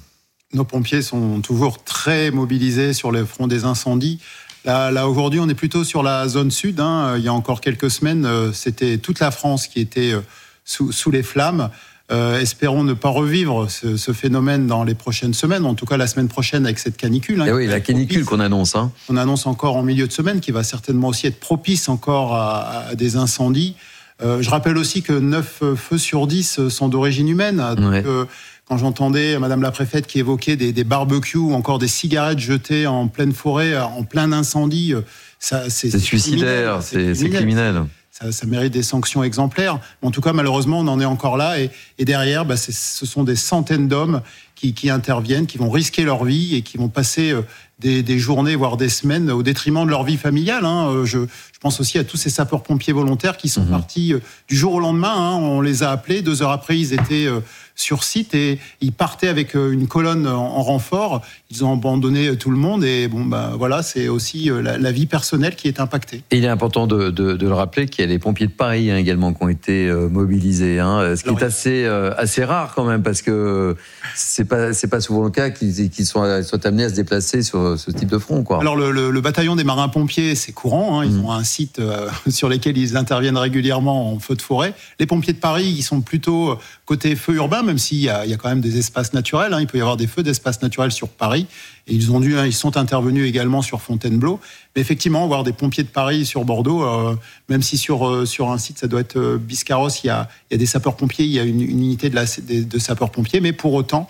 Nos pompiers sont toujours très mobilisés sur le front des incendies. Là, aujourd'hui, on est plutôt sur la zone sud. Hein. Il y a encore quelques semaines, c'était toute la France qui était sous les flammes. Espérons ne pas revivre ce phénomène dans les prochaines semaines, en tout cas la semaine prochaine avec cette canicule. Hein, et oui, la canicule qu'on annonce. Hein. On annonce encore en milieu de semaine, qui va certainement aussi être propice encore à des incendies. Je rappelle aussi que 9 feux sur 10 sont d'origine humaine. Donc, quand j'entendais Madame la préfète qui évoquait des barbecues ou encore des cigarettes jetées en pleine forêt, en plein incendie, c'est suicidaire, c'est criminel. Ça mérite des sanctions exemplaires. En tout cas, malheureusement, on en est encore là. Et derrière, ce sont des centaines d'hommes qui interviennent, qui vont risquer leur vie et qui vont passer des journées, voire des semaines, au détriment de leur vie familiale. Hein. Je pense aussi à tous ces sapeurs-pompiers volontaires qui sont partis du jour au lendemain. Hein. On les a appelés, 2 heures après, ils étaient sur site et ils partaient avec une colonne en renfort. Ils ont abandonné tout le monde et voilà, c'est aussi la vie personnelle qui est impactée. Et il est important de le rappeler qu'il y a les pompiers de Paris également qui ont été mobilisés, hein, ce qui est assez rare quand même, parce que c'est pas souvent le cas qu'ils soient amenés à se déplacer sur ce type de front, quoi. Alors le bataillon des marins-pompiers, c'est courant, hein, ils ont un site sur lequel ils interviennent régulièrement en feu de forêt. Les pompiers de Paris, ils sont plutôt côté feu urbain, même s'il y a quand même des espaces naturels, hein, il peut y avoir des feux d'espaces naturels sur Paris. Et ils sont intervenus également sur Fontainebleau. Mais effectivement, voir des pompiers de Paris sur Bordeaux, même si sur un site, ça doit être Biscarrosse, il y a des sapeurs-pompiers, il y a une unité de sapeurs-pompiers, mais pour autant,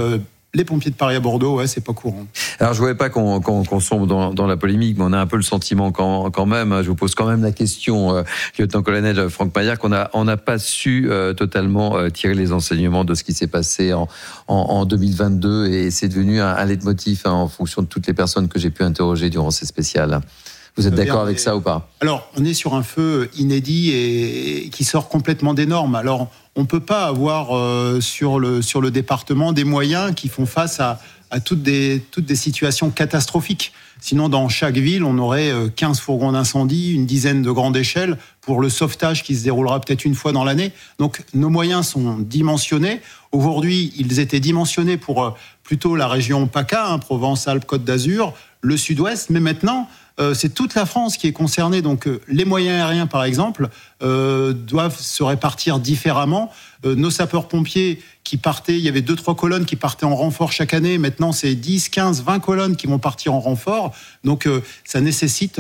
les pompiers de Paris à Bordeaux, c'est pas courant. Alors, je ne voulais pas qu'on sombre dans la polémique, mais on a un peu le sentiment quand même. Je vous pose quand même la question, lieutenant-colonel Franck Maillard, qu'on n'a pas su totalement tirer les enseignements de ce qui s'est passé en 2022, et c'est devenu un leitmotiv, hein, en fonction de toutes les personnes que j'ai pu interroger durant ces spéciales. Vous êtes d'accord avec ça ou pas? Alors, on est sur un feu inédit et qui sort complètement des normes. Alors, on ne peut pas avoir sur le département des moyens qui font face à toutes des situations catastrophiques. Sinon, dans chaque ville, on aurait 15 fourgons d'incendie, une dizaine de grandes échelles pour le sauvetage qui se déroulera peut-être une fois dans l'année. Donc, nos moyens sont dimensionnés. Aujourd'hui, ils étaient dimensionnés pour plutôt la région PACA, hein, Provence-Alpes-Côte d'Azur, le Sud-Ouest. Mais maintenant, c'est toute la France qui est concernée. Donc les moyens aériens, par exemple, doivent se répartir différemment. Nos sapeurs-pompiers qui partaient, il y avait 2-3 colonnes qui partaient en renfort chaque année. Maintenant, c'est 10, 15, 20 colonnes qui vont partir en renfort. Donc, ça nécessite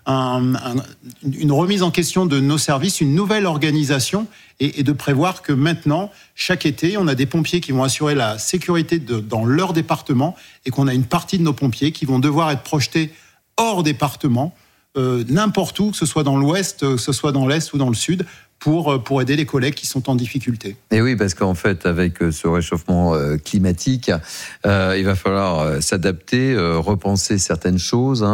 une remise en question de nos services, une nouvelle organisation et de prévoir que maintenant, chaque été, on a des pompiers qui vont assurer la sécurité dans leur département et qu'on a une partie de nos pompiers qui vont devoir être projetés hors département, n'importe où, que ce soit dans l'ouest, que ce soit dans l'est ou dans le sud, pour aider les collègues qui sont en difficulté. Et oui, parce qu'en fait, avec ce réchauffement climatique, il va falloir s'adapter, repenser certaines choses.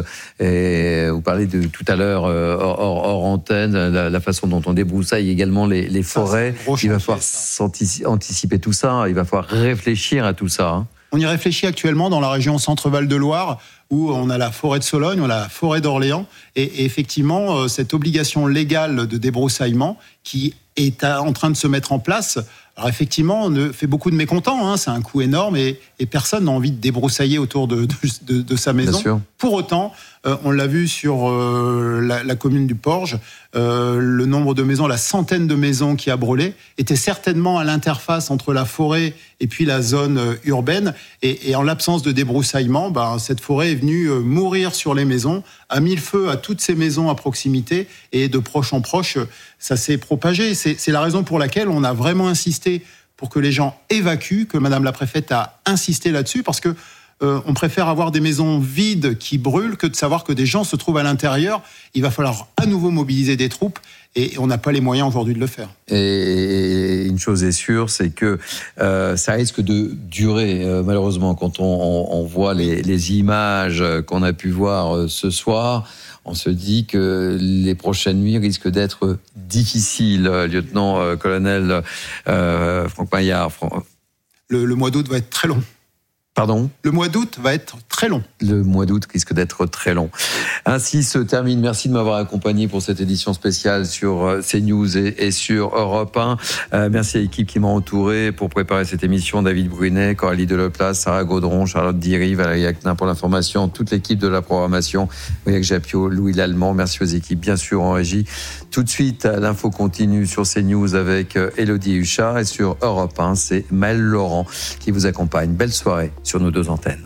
Et vous parlez de tout à l'heure, hors antenne, la façon dont on débroussaille également les forêts. Il va falloir anticiper tout ça, il va falloir réfléchir à tout ça. On y réfléchit actuellement dans la région Centre-Val de Loire, où on a la forêt de Sologne, on a la forêt d'Orléans, et effectivement, cette obligation légale de débroussaillement qui est en train de se mettre en place, alors effectivement, on fait beaucoup de mécontents, c'est un coût énorme, et personne n'a envie de débroussailler autour de sa maison. Bien sûr. Pour autant, on l'a vu sur la commune du Porge, le nombre de maisons, la centaine de maisons qui a brûlé, était certainement à l'interface entre la forêt et puis la zone urbaine, et en l'absence de débroussaillement, cette forêt est venue mourir sur les maisons, a mis le feu à toutes ces maisons à proximité, et de proche en proche, ça s'est propagé. C'est la raison pour laquelle on a vraiment insisté pour que les gens évacuent, que Madame la préfète a insisté là-dessus, parce que on préfère avoir des maisons vides qui brûlent que de savoir que des gens se trouvent à l'intérieur. Il va falloir à nouveau mobiliser des troupes et on n'a pas les moyens aujourd'hui de le faire. Et une chose est sûre, c'est que ça risque de durer. Malheureusement, quand on voit les images qu'on a pu voir ce soir, on se dit que les prochaines nuits risquent d'être difficiles. Lieutenant-colonel Franck Maillard. Le mois d'août va être très long. Pardon ? Le mois d'août va être très long. Le mois d'août risque d'être très long. Ainsi se termine. Merci de m'avoir accompagné pour cette édition spéciale sur CNews et sur Europe 1. Merci à l'équipe qui m'a entouré pour préparer cette émission. David Brunet, Coralie Deleplace, Sarah Gaudron, Charlotte Diry, Valérie Acnin pour l'information, toute l'équipe de la programmation, Briac Japio, Louis Lallemand. Merci aux équipes, bien sûr, en régie. Tout de suite, l'info continue sur CNews avec Élodie Huchard et sur Europe 1, c'est Maëlle Laurent qui vous accompagne. Belle soirée sur nos deux antennes.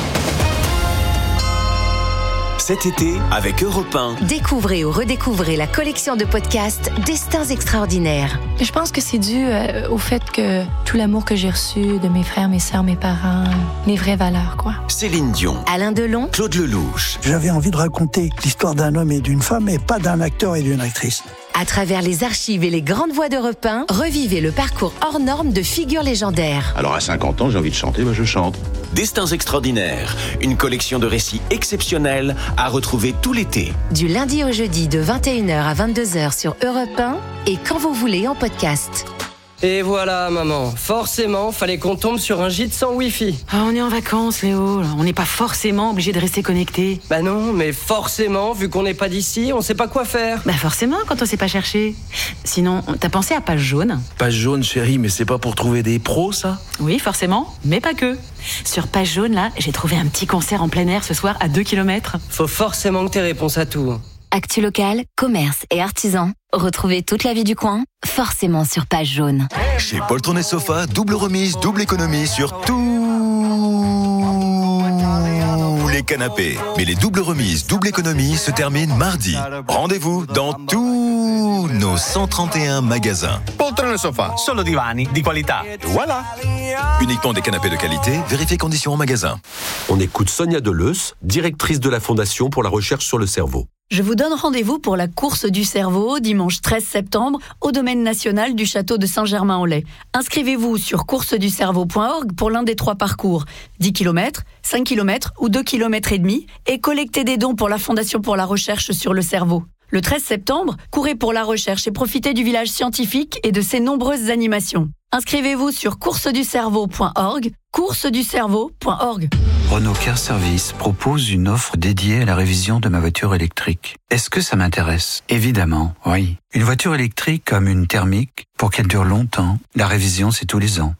Cet été, avec Europe 1. Découvrez ou redécouvrez la collection de podcasts Destins extraordinaires. Je pense que c'est dû au fait que tout l'amour que j'ai reçu de mes frères, mes sœurs, mes parents, les vraies valeurs, quoi. Céline Dion. Alain Delon. Claude Lelouch. J'avais envie de raconter l'histoire d'un homme et d'une femme, et pas d'un acteur et d'une actrice. À travers les archives et les grandes voix d'Europe 1, revivez le parcours hors norme de figures légendaires. Alors à 50 ans, j'ai envie de chanter, je chante. Destins extraordinaires, une collection de récits exceptionnels à retrouver tout l'été. Du lundi au jeudi de 21h à 22h sur Europe 1 et quand vous voulez en podcast. Et voilà, maman. Forcément, fallait qu'on tombe sur un gîte sans Wi-Fi. Ah, on est en vacances, Léo. On n'est pas forcément obligé de rester connecté. Bah non, mais forcément, vu qu'on n'est pas d'ici, on sait pas quoi faire. Bah forcément, quand on sait pas chercher. Sinon, t'as pensé à Page Jaune ? Page Jaune, chérie, mais c'est pas pour trouver des pros, ça ? Oui, forcément, mais pas que. Sur Page Jaune, là, j'ai trouvé un petit concert en plein air ce soir à 2 km. Faut forcément que t'aies réponse à tout. Actu local, commerce et artisans. Retrouvez toute la vie du coin, forcément sur Page Jaune. Chez Poltron et Sofa, double remise, double économie sur tous les canapés. Mais les doubles remises, double économie se terminent mardi. Rendez-vous dans tous nos 131 magasins. Poltron e Sofa, solo divani di qualità. Voilà. Uniquement des canapés de qualité, vérifiez conditions en magasin. On écoute Sonia Deleuze, directrice de la Fondation pour la recherche sur le cerveau. Je vous donne rendez-vous pour la course du cerveau, dimanche 13 septembre, au domaine national du château de Saint-Germain-en-Laye. Inscrivez-vous sur courseducerveau.org pour l'un des 3 parcours, 10 km, 5 km ou 2 km et demi, et collectez des dons pour la Fondation pour la recherche sur le cerveau. Le 13 septembre, courez pour la recherche et profitez du village scientifique et de ses nombreuses animations. Inscrivez-vous sur courseducerveau.org, courseducerveau.org. Renault Car Service propose une offre dédiée à la révision de ma voiture électrique. Est-ce que ça m'intéresse ? Évidemment, oui. Une voiture électrique comme une thermique, pour qu'elle dure longtemps, la révision c'est tous les ans.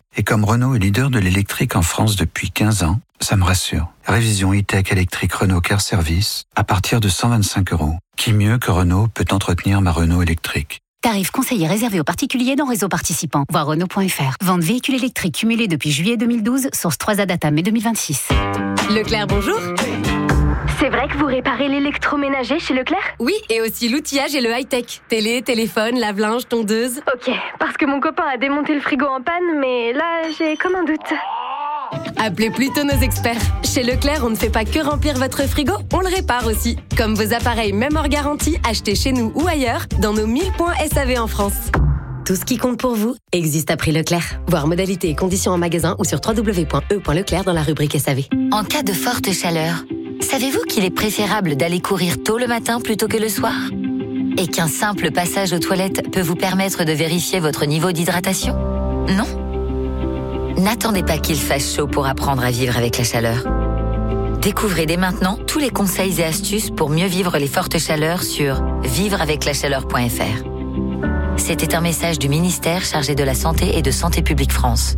Et comme Renault est leader de l'électrique en France depuis 15 ans, ça me rassure. Révision e-tech électrique Renault Car Service à partir de 125 €. Qui mieux que Renault peut entretenir ma Renault électrique? Tarif conseillé réservé aux particuliers dans réseau participant. Voir Renault.fr. Vente véhicules électriques cumulés depuis juillet 2012. Source 3A Data mai 2026. Leclerc, bonjour. C'est vrai que vous réparez l'électroménager chez Leclerc ? Oui, et aussi l'outillage et le high-tech. Télé, téléphone, lave-linge, tondeuse. Ok, parce que mon copain a démonté le frigo en panne, mais là, j'ai comme un doute. Appelez plutôt nos experts. Chez Leclerc, on ne fait pas que remplir votre frigo, on le répare aussi. Comme vos appareils, même hors garantie, achetés chez nous ou ailleurs, dans nos 1000 points SAV en France. Tout ce qui compte pour vous existe à prix Leclerc. Voir modalités et conditions en magasin ou sur www.e.leclerc dans la rubrique SAV. En cas de forte chaleur, savez-vous qu'il est préférable d'aller courir tôt le matin plutôt que le soir ? Et qu'un simple passage aux toilettes peut vous permettre de vérifier votre niveau d'hydratation ? Non ? N'attendez pas qu'il fasse chaud pour apprendre à vivre avec la chaleur. Découvrez dès maintenant tous les conseils et astuces pour mieux vivre les fortes chaleurs sur vivreaveclachaleur.fr. C'était un message du ministère chargé de la Santé et de Santé publique France.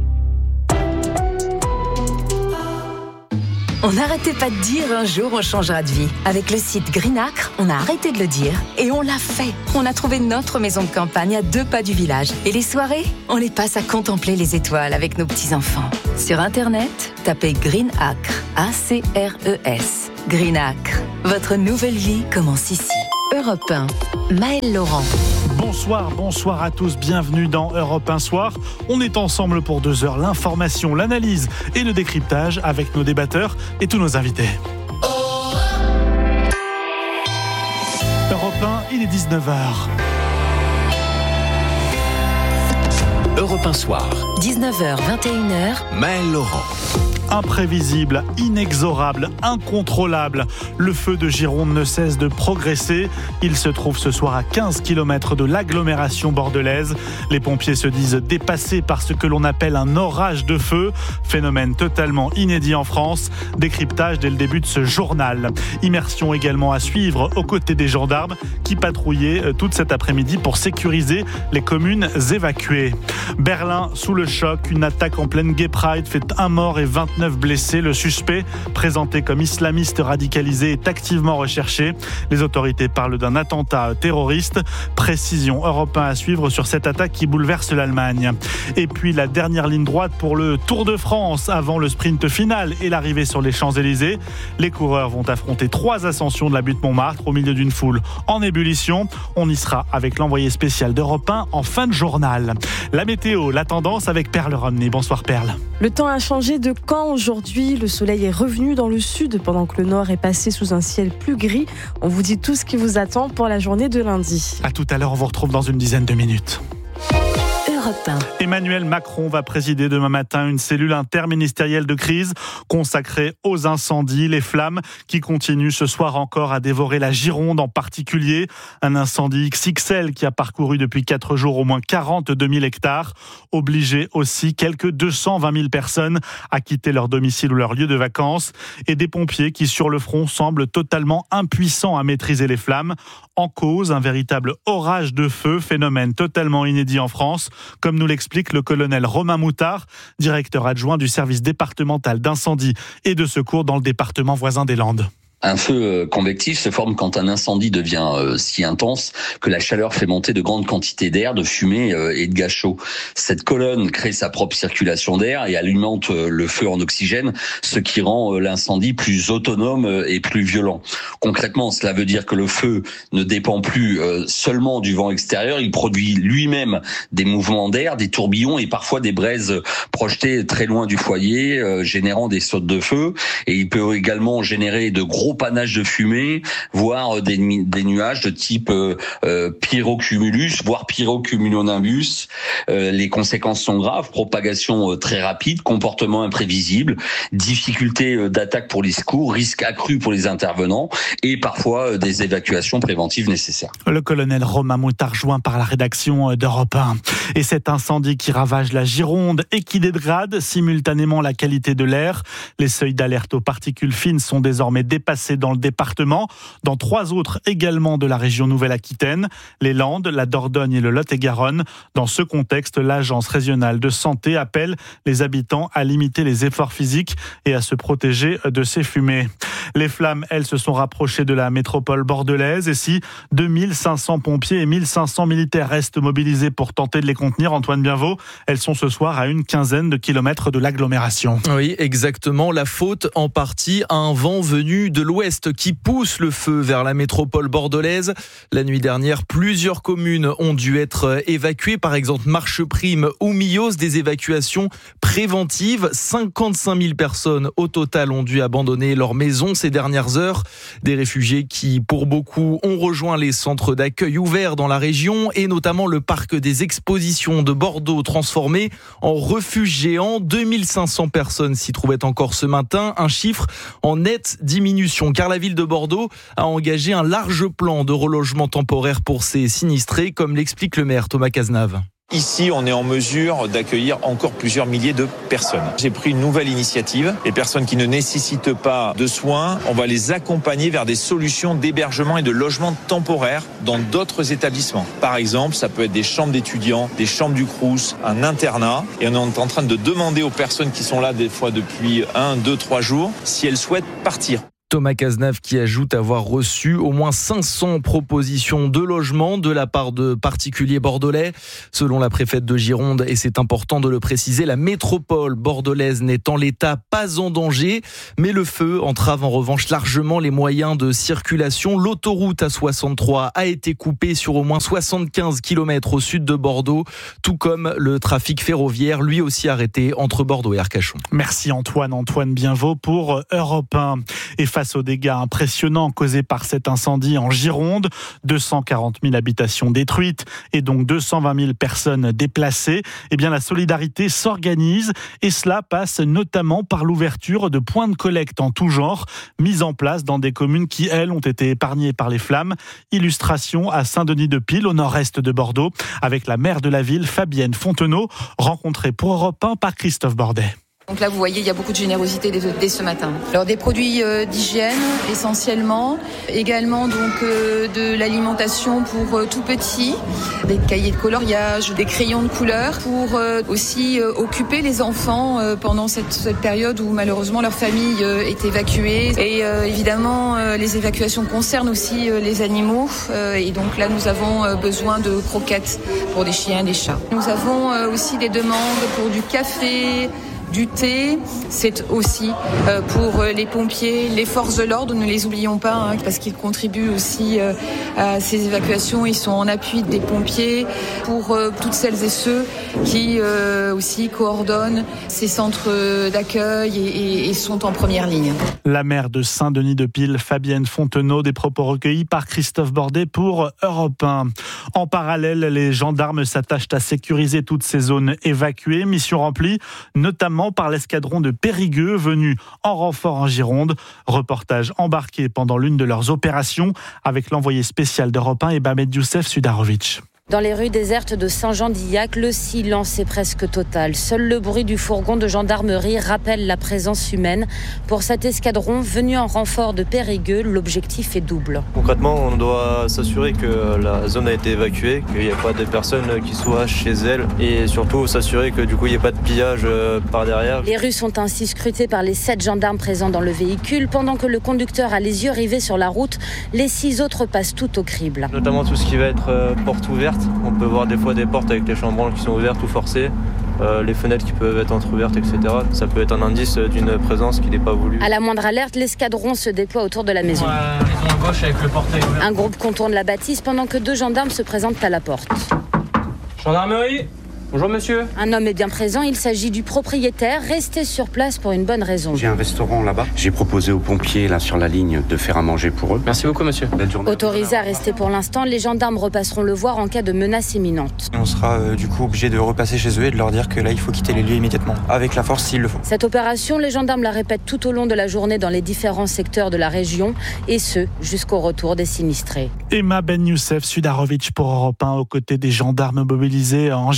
On n'arrêtait pas de dire un jour on changera de vie. Avec le site Greenacre, on a arrêté de le dire et on l'a fait. On a trouvé notre maison de campagne à 2 pas du village. Et les soirées, on les passe à contempler les étoiles avec nos petits-enfants. Sur Internet, tapez Greenacre, A-C-R-E-S. Greenacre, votre nouvelle vie commence ici. Europe 1, Maëlle Laurent. Bonsoir à tous, bienvenue dans Europe 1 Soir. On est ensemble pour 2 heures, l'information, l'analyse et le décryptage avec nos débatteurs et tous nos invités. Europe 1, il est 19h. Europe 1 Soir. 19h, 21h. Maëlle Laurent. Imprévisible, inexorable, incontrôlable. Le feu de Gironde ne cesse de progresser. Il se trouve ce soir à 15 km de l'agglomération bordelaise. Les pompiers se disent dépassés par ce que l'on appelle un orage de feu. Phénomène totalement inédit en France. Décryptage dès le début de ce journal. Immersion également à suivre aux côtés des gendarmes qui patrouillaient toute cet après-midi pour sécuriser les communes évacuées. Berlin sous le choc. Une attaque en pleine Gay Pride fait un mort et 29 blessés. Le suspect, présenté comme islamiste radicalisé, est activement recherché. Les autorités parlent d'un attentat terroriste. Précision Europe 1 à suivre sur cette attaque qui bouleverse l'Allemagne. Et puis la dernière ligne droite pour le Tour de France avant le sprint final et l'arrivée sur les Champs-Élysées. Les coureurs vont affronter 3 ascensions de la butte Montmartre au milieu d'une foule en ébullition. On y sera avec l'envoyé spécial d'Europe 1 en fin de journal. La météo, la tendance avec Perle Romney. Bonsoir Perle. Le temps a changé de camp aujourd'hui. Le soleil est revenu dans le sud pendant que le nord est passé sous un ciel plus gris. On vous dit tout ce qui vous attend pour la journée de lundi. À tout à l'heure, on vous retrouve dans une dizaine de minutes. Europe 1. Emmanuel Macron va présider demain matin une cellule interministérielle de crise consacrée aux incendies, les flammes qui continuent ce soir encore à dévorer la Gironde en particulier. Un incendie XXL qui a parcouru depuis 4 jours au moins 42 000 hectares, obligé aussi quelques 220 000 personnes à quitter leur domicile ou leur lieu de vacances et des pompiers qui sur le front semblent totalement impuissants à maîtriser les flammes. En cause, un véritable orage de feu, phénomène totalement inédit en France, comme nous l'explique le colonel Romain Moutard, directeur adjoint du service départemental d'incendie et de secours dans le département voisin des Landes. Un feu convectif se forme quand un incendie devient si intense que la chaleur fait monter de grandes quantités d'air, de fumée et de gaz chaud. Cette colonne crée sa propre circulation d'air et alimente le feu en oxygène, ce qui rend l'incendie plus autonome et plus violent. Concrètement, cela veut dire que le feu ne dépend plus seulement du vent extérieur, il produit lui-même des mouvements d'air, des tourbillons et parfois des braises projetées très loin du foyer, générant des sautes de feu. Et il peut également générer de gros panache de fumée, voire des nuages de type pyrocumulus, voire pyrocumulonimbus. Les conséquences sont graves, propagation très rapide, comportement imprévisible, difficulté d'attaque pour les secours, risque accru pour les intervenants et parfois des évacuations préventives nécessaires. Le colonel Romain Moutard joint par la rédaction d'Europe 1. Et cet incendie qui ravage la Gironde et qui dégrade simultanément la qualité de l'air. Les seuils d'alerte aux particules fines sont désormais dépassés déplacés dans le département, dans 3 autres également de la région Nouvelle-Aquitaine, les Landes, la Dordogne et le Lot-et-Garonne. Dans ce contexte, l'Agence régionale de santé appelle les habitants à limiter les efforts physiques et à se protéger de ces fumées. Les flammes, elles, se sont rapprochées de la métropole bordelaise. Et si 2500 pompiers et 1500 militaires restent mobilisés pour tenter de les contenir, Antoine Bienvaux, elles sont ce soir à une quinzaine de kilomètres de l'agglomération. Oui, exactement. La faute en partie à un vent venu de l'ouest qui pousse le feu vers la métropole bordelaise. La nuit dernière, plusieurs communes ont dû être évacuées. Par exemple, Marcheprime ou Millos, des évacuations préventives. 55 000 personnes au total ont dû abandonner leur maison ces dernières heures. Des réfugiés qui, pour beaucoup, ont rejoint les centres d'accueil ouverts dans la région et notamment le parc des expositions de Bordeaux transformé en refuge géant. 2500 personnes s'y trouvaient encore ce matin, un chiffre en nette diminution car la ville de Bordeaux a engagé un large plan de relogement temporaire pour ses sinistrés, comme l'explique le maire Thomas Cazenave. Ici, on est en mesure d'accueillir encore plusieurs milliers de personnes. J'ai pris une nouvelle initiative. Les personnes qui ne nécessitent pas de soins, on va les accompagner vers des solutions d'hébergement et de logement temporaire dans d'autres établissements. Par exemple, ça peut être des chambres d'étudiants, des chambres du Crous, un internat. Et on est en train de demander aux personnes qui sont là des fois depuis 1, 2, 3 jours si elles souhaitent partir. Thomas Cazenave qui ajoute avoir reçu au moins 500 propositions de logement de la part de particuliers bordelais. Selon la préfète de Gironde, et c'est important de le préciser, la métropole bordelaise n'est en l'état pas en danger, mais le feu entrave en revanche largement les moyens de circulation. L'autoroute A63 a été coupée sur au moins 75 km au sud de Bordeaux, tout comme le trafic ferroviaire, lui aussi arrêté entre Bordeaux et Arcachon. Merci Antoine Bienvaux pour Europe 1. Et face aux dégâts impressionnants causés par cet incendie en Gironde, 240 000 habitations détruites et donc 220 000 personnes déplacées, eh bien la solidarité s'organise et cela passe notamment par l'ouverture de points de collecte en tout genre mis en place dans des communes qui, elles, ont été épargnées par les flammes. Illustration à Saint-Denis-de-Pile, au nord-est de Bordeaux, avec la maire de la ville, Fabienne Fontenot, rencontrée pour Europe 1 par Christophe Bordet. Donc là, vous voyez, il y a beaucoup de générosité dès ce matin. Alors des produits d'hygiène essentiellement, également donc de l'alimentation pour tout petits, des cahiers de coloriage, des crayons de couleur pour aussi occuper les enfants pendant cette période où malheureusement leur famille est évacuée. Et évidemment, les évacuations concernent aussi les animaux. Et donc là, nous avons besoin de croquettes pour des chiens, des chats. Nous avons aussi des demandes pour du café, du thé, c'est aussi pour les pompiers, les forces de l'ordre, ne les oublions pas, parce qu'ils contribuent aussi à ces évacuations, ils sont en appui des pompiers, pour toutes celles et ceux qui aussi coordonnent ces centres d'accueil et sont en première ligne. La maire de Saint-Denis-de-Pile, Fabienne Fontenot, des propos recueillis par Christophe Bordet pour Europe 1. En parallèle, les gendarmes s'attachent à sécuriser toutes ces zones évacuées, mission remplie, notamment par l'escadron de Périgueux venu en renfort en Gironde. Reportage embarqué pendant l'une de leurs opérations avec l'envoyé spécial d'Europe 1 et Bamed Youssef Sudarovic. Dans les rues désertes de Saint-Jean-d'Illac, le silence est presque total. Seul le bruit du fourgon de gendarmerie rappelle la présence humaine. Pour cet escadron venu en renfort de Périgueux, l'objectif est double. Concrètement, on doit s'assurer que la zone a été évacuée, qu'il n'y ait pas de personnes qui soient chez elles et surtout s'assurer que du coup il n'y ait pas de pillage par derrière. Les rues sont ainsi scrutées par les 7 gendarmes présents dans le véhicule. Pendant que le conducteur a les yeux rivés sur la route, les 6 autres passent tout au crible. Notamment tout ce qui va être porte ouverte. On peut voir des fois des portes avec les chambranles qui sont ouvertes ou forcées, les fenêtres qui peuvent être entrouvertes, etc. Ça peut être un indice d'une présence qui n'est pas voulue. À la moindre alerte, l'escadron se déploie autour de la maison. Maison à gauche avec le portail ouvert. Un groupe contourne la bâtisse pendant que 2 gendarmes se présentent à la porte. Gendarmerie. Bonjour monsieur. Un homme est bien présent, il s'agit du propriétaire, resté sur place pour une bonne raison. J'ai un restaurant là-bas. J'ai proposé aux pompiers là sur la ligne de faire à manger pour eux. Merci beaucoup monsieur. Autorisé à rester pour l'instant, les gendarmes repasseront le voir en cas de menace imminente. On sera du coup obligé de repasser chez eux et de leur dire que là il faut quitter les lieux immédiatement, avec la force s'il le faut. Cette opération, les gendarmes la répètent tout au long de la journée dans les différents secteurs de la région, et ce, jusqu'au retour des sinistrés. Emma Ben Youssef Sudarovic pour Europe 1 aux côtés des gendarmes mobilisés en Gironde.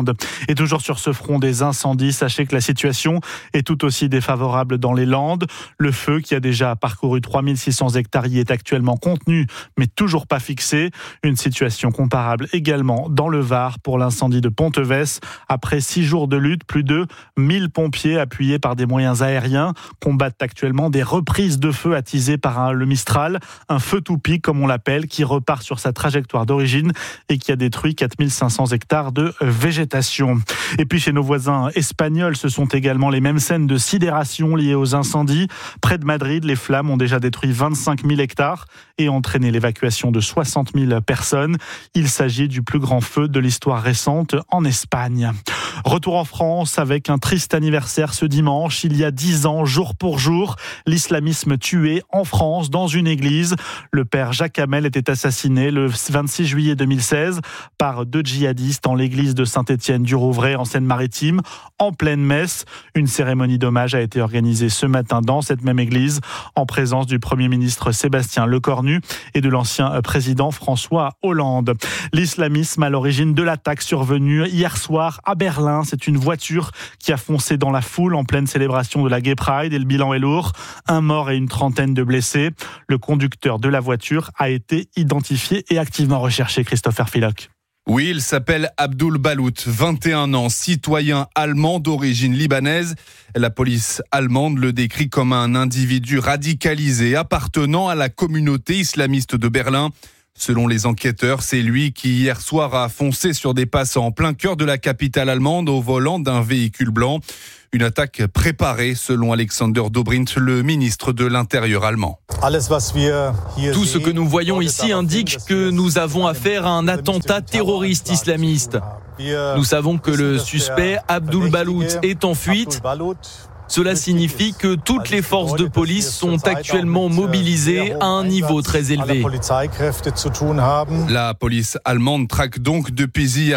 Hollande. Et toujours sur ce front des incendies, sachez que la situation est tout aussi défavorable dans les Landes. Le feu, qui a déjà parcouru 3600 hectares, y est actuellement contenu, mais toujours pas fixé. Une situation comparable également dans le Var pour l'incendie de Pontevès. Après 6 jours de lutte, plus de 1000 pompiers appuyés par des moyens aériens combattent actuellement des reprises de feu attisées par le Mistral, un feu tout pique comme on l'appelle, qui repart sur sa trajectoire d'origine et qui a détruit 4500 hectares de végétation. Et puis chez nos voisins espagnols, ce sont également les mêmes scènes de sidération liées aux incendies. Près de Madrid, les flammes ont déjà détruit 25 000 hectares et entraîné l'évacuation de 60 000 personnes. Il s'agit du plus grand feu de l'histoire récente en Espagne. Retour en France avec un triste anniversaire ce dimanche. Il y a 10 ans, jour pour jour, l'islamisme tué en France dans une église. Le père Jacques Hamel était assassiné le 26 juillet 2016 par 2 djihadistes en l'église de Saint-Étienne-du-Rouvray en Seine-Maritime, en pleine messe. Une cérémonie d'hommage a été organisée ce matin dans cette même église en présence du Premier ministre Sébastien Lecornu et de l'ancien président François Hollande. L'islamisme à l'origine de l'attaque survenue hier soir à Berlin. C'est une voiture qui a foncé dans la foule en pleine célébration de la Gay Pride et le bilan est lourd. 1 mort et une trentaine de blessés. Le conducteur de la voiture a été identifié et activement recherché. Christopher Philoc. Oui, il s'appelle Abdul Balout, 21 ans, citoyen allemand d'origine libanaise. La police allemande le décrit comme un individu radicalisé appartenant à la communauté islamiste de Berlin. Selon les enquêteurs, c'est lui qui hier soir a foncé sur des passants en plein cœur de la capitale allemande au volant d'un véhicule blanc. Une attaque préparée, selon Alexander Dobrindt, le ministre de l'Intérieur allemand. Tout ce que nous voyons ici indique que nous avons affaire à un attentat terroriste islamiste. Nous savons que le suspect, Abdul Balout, est en fuite. Cela signifie que toutes les forces de police sont actuellement mobilisées à un niveau très élevé. La police allemande traque donc depuis hier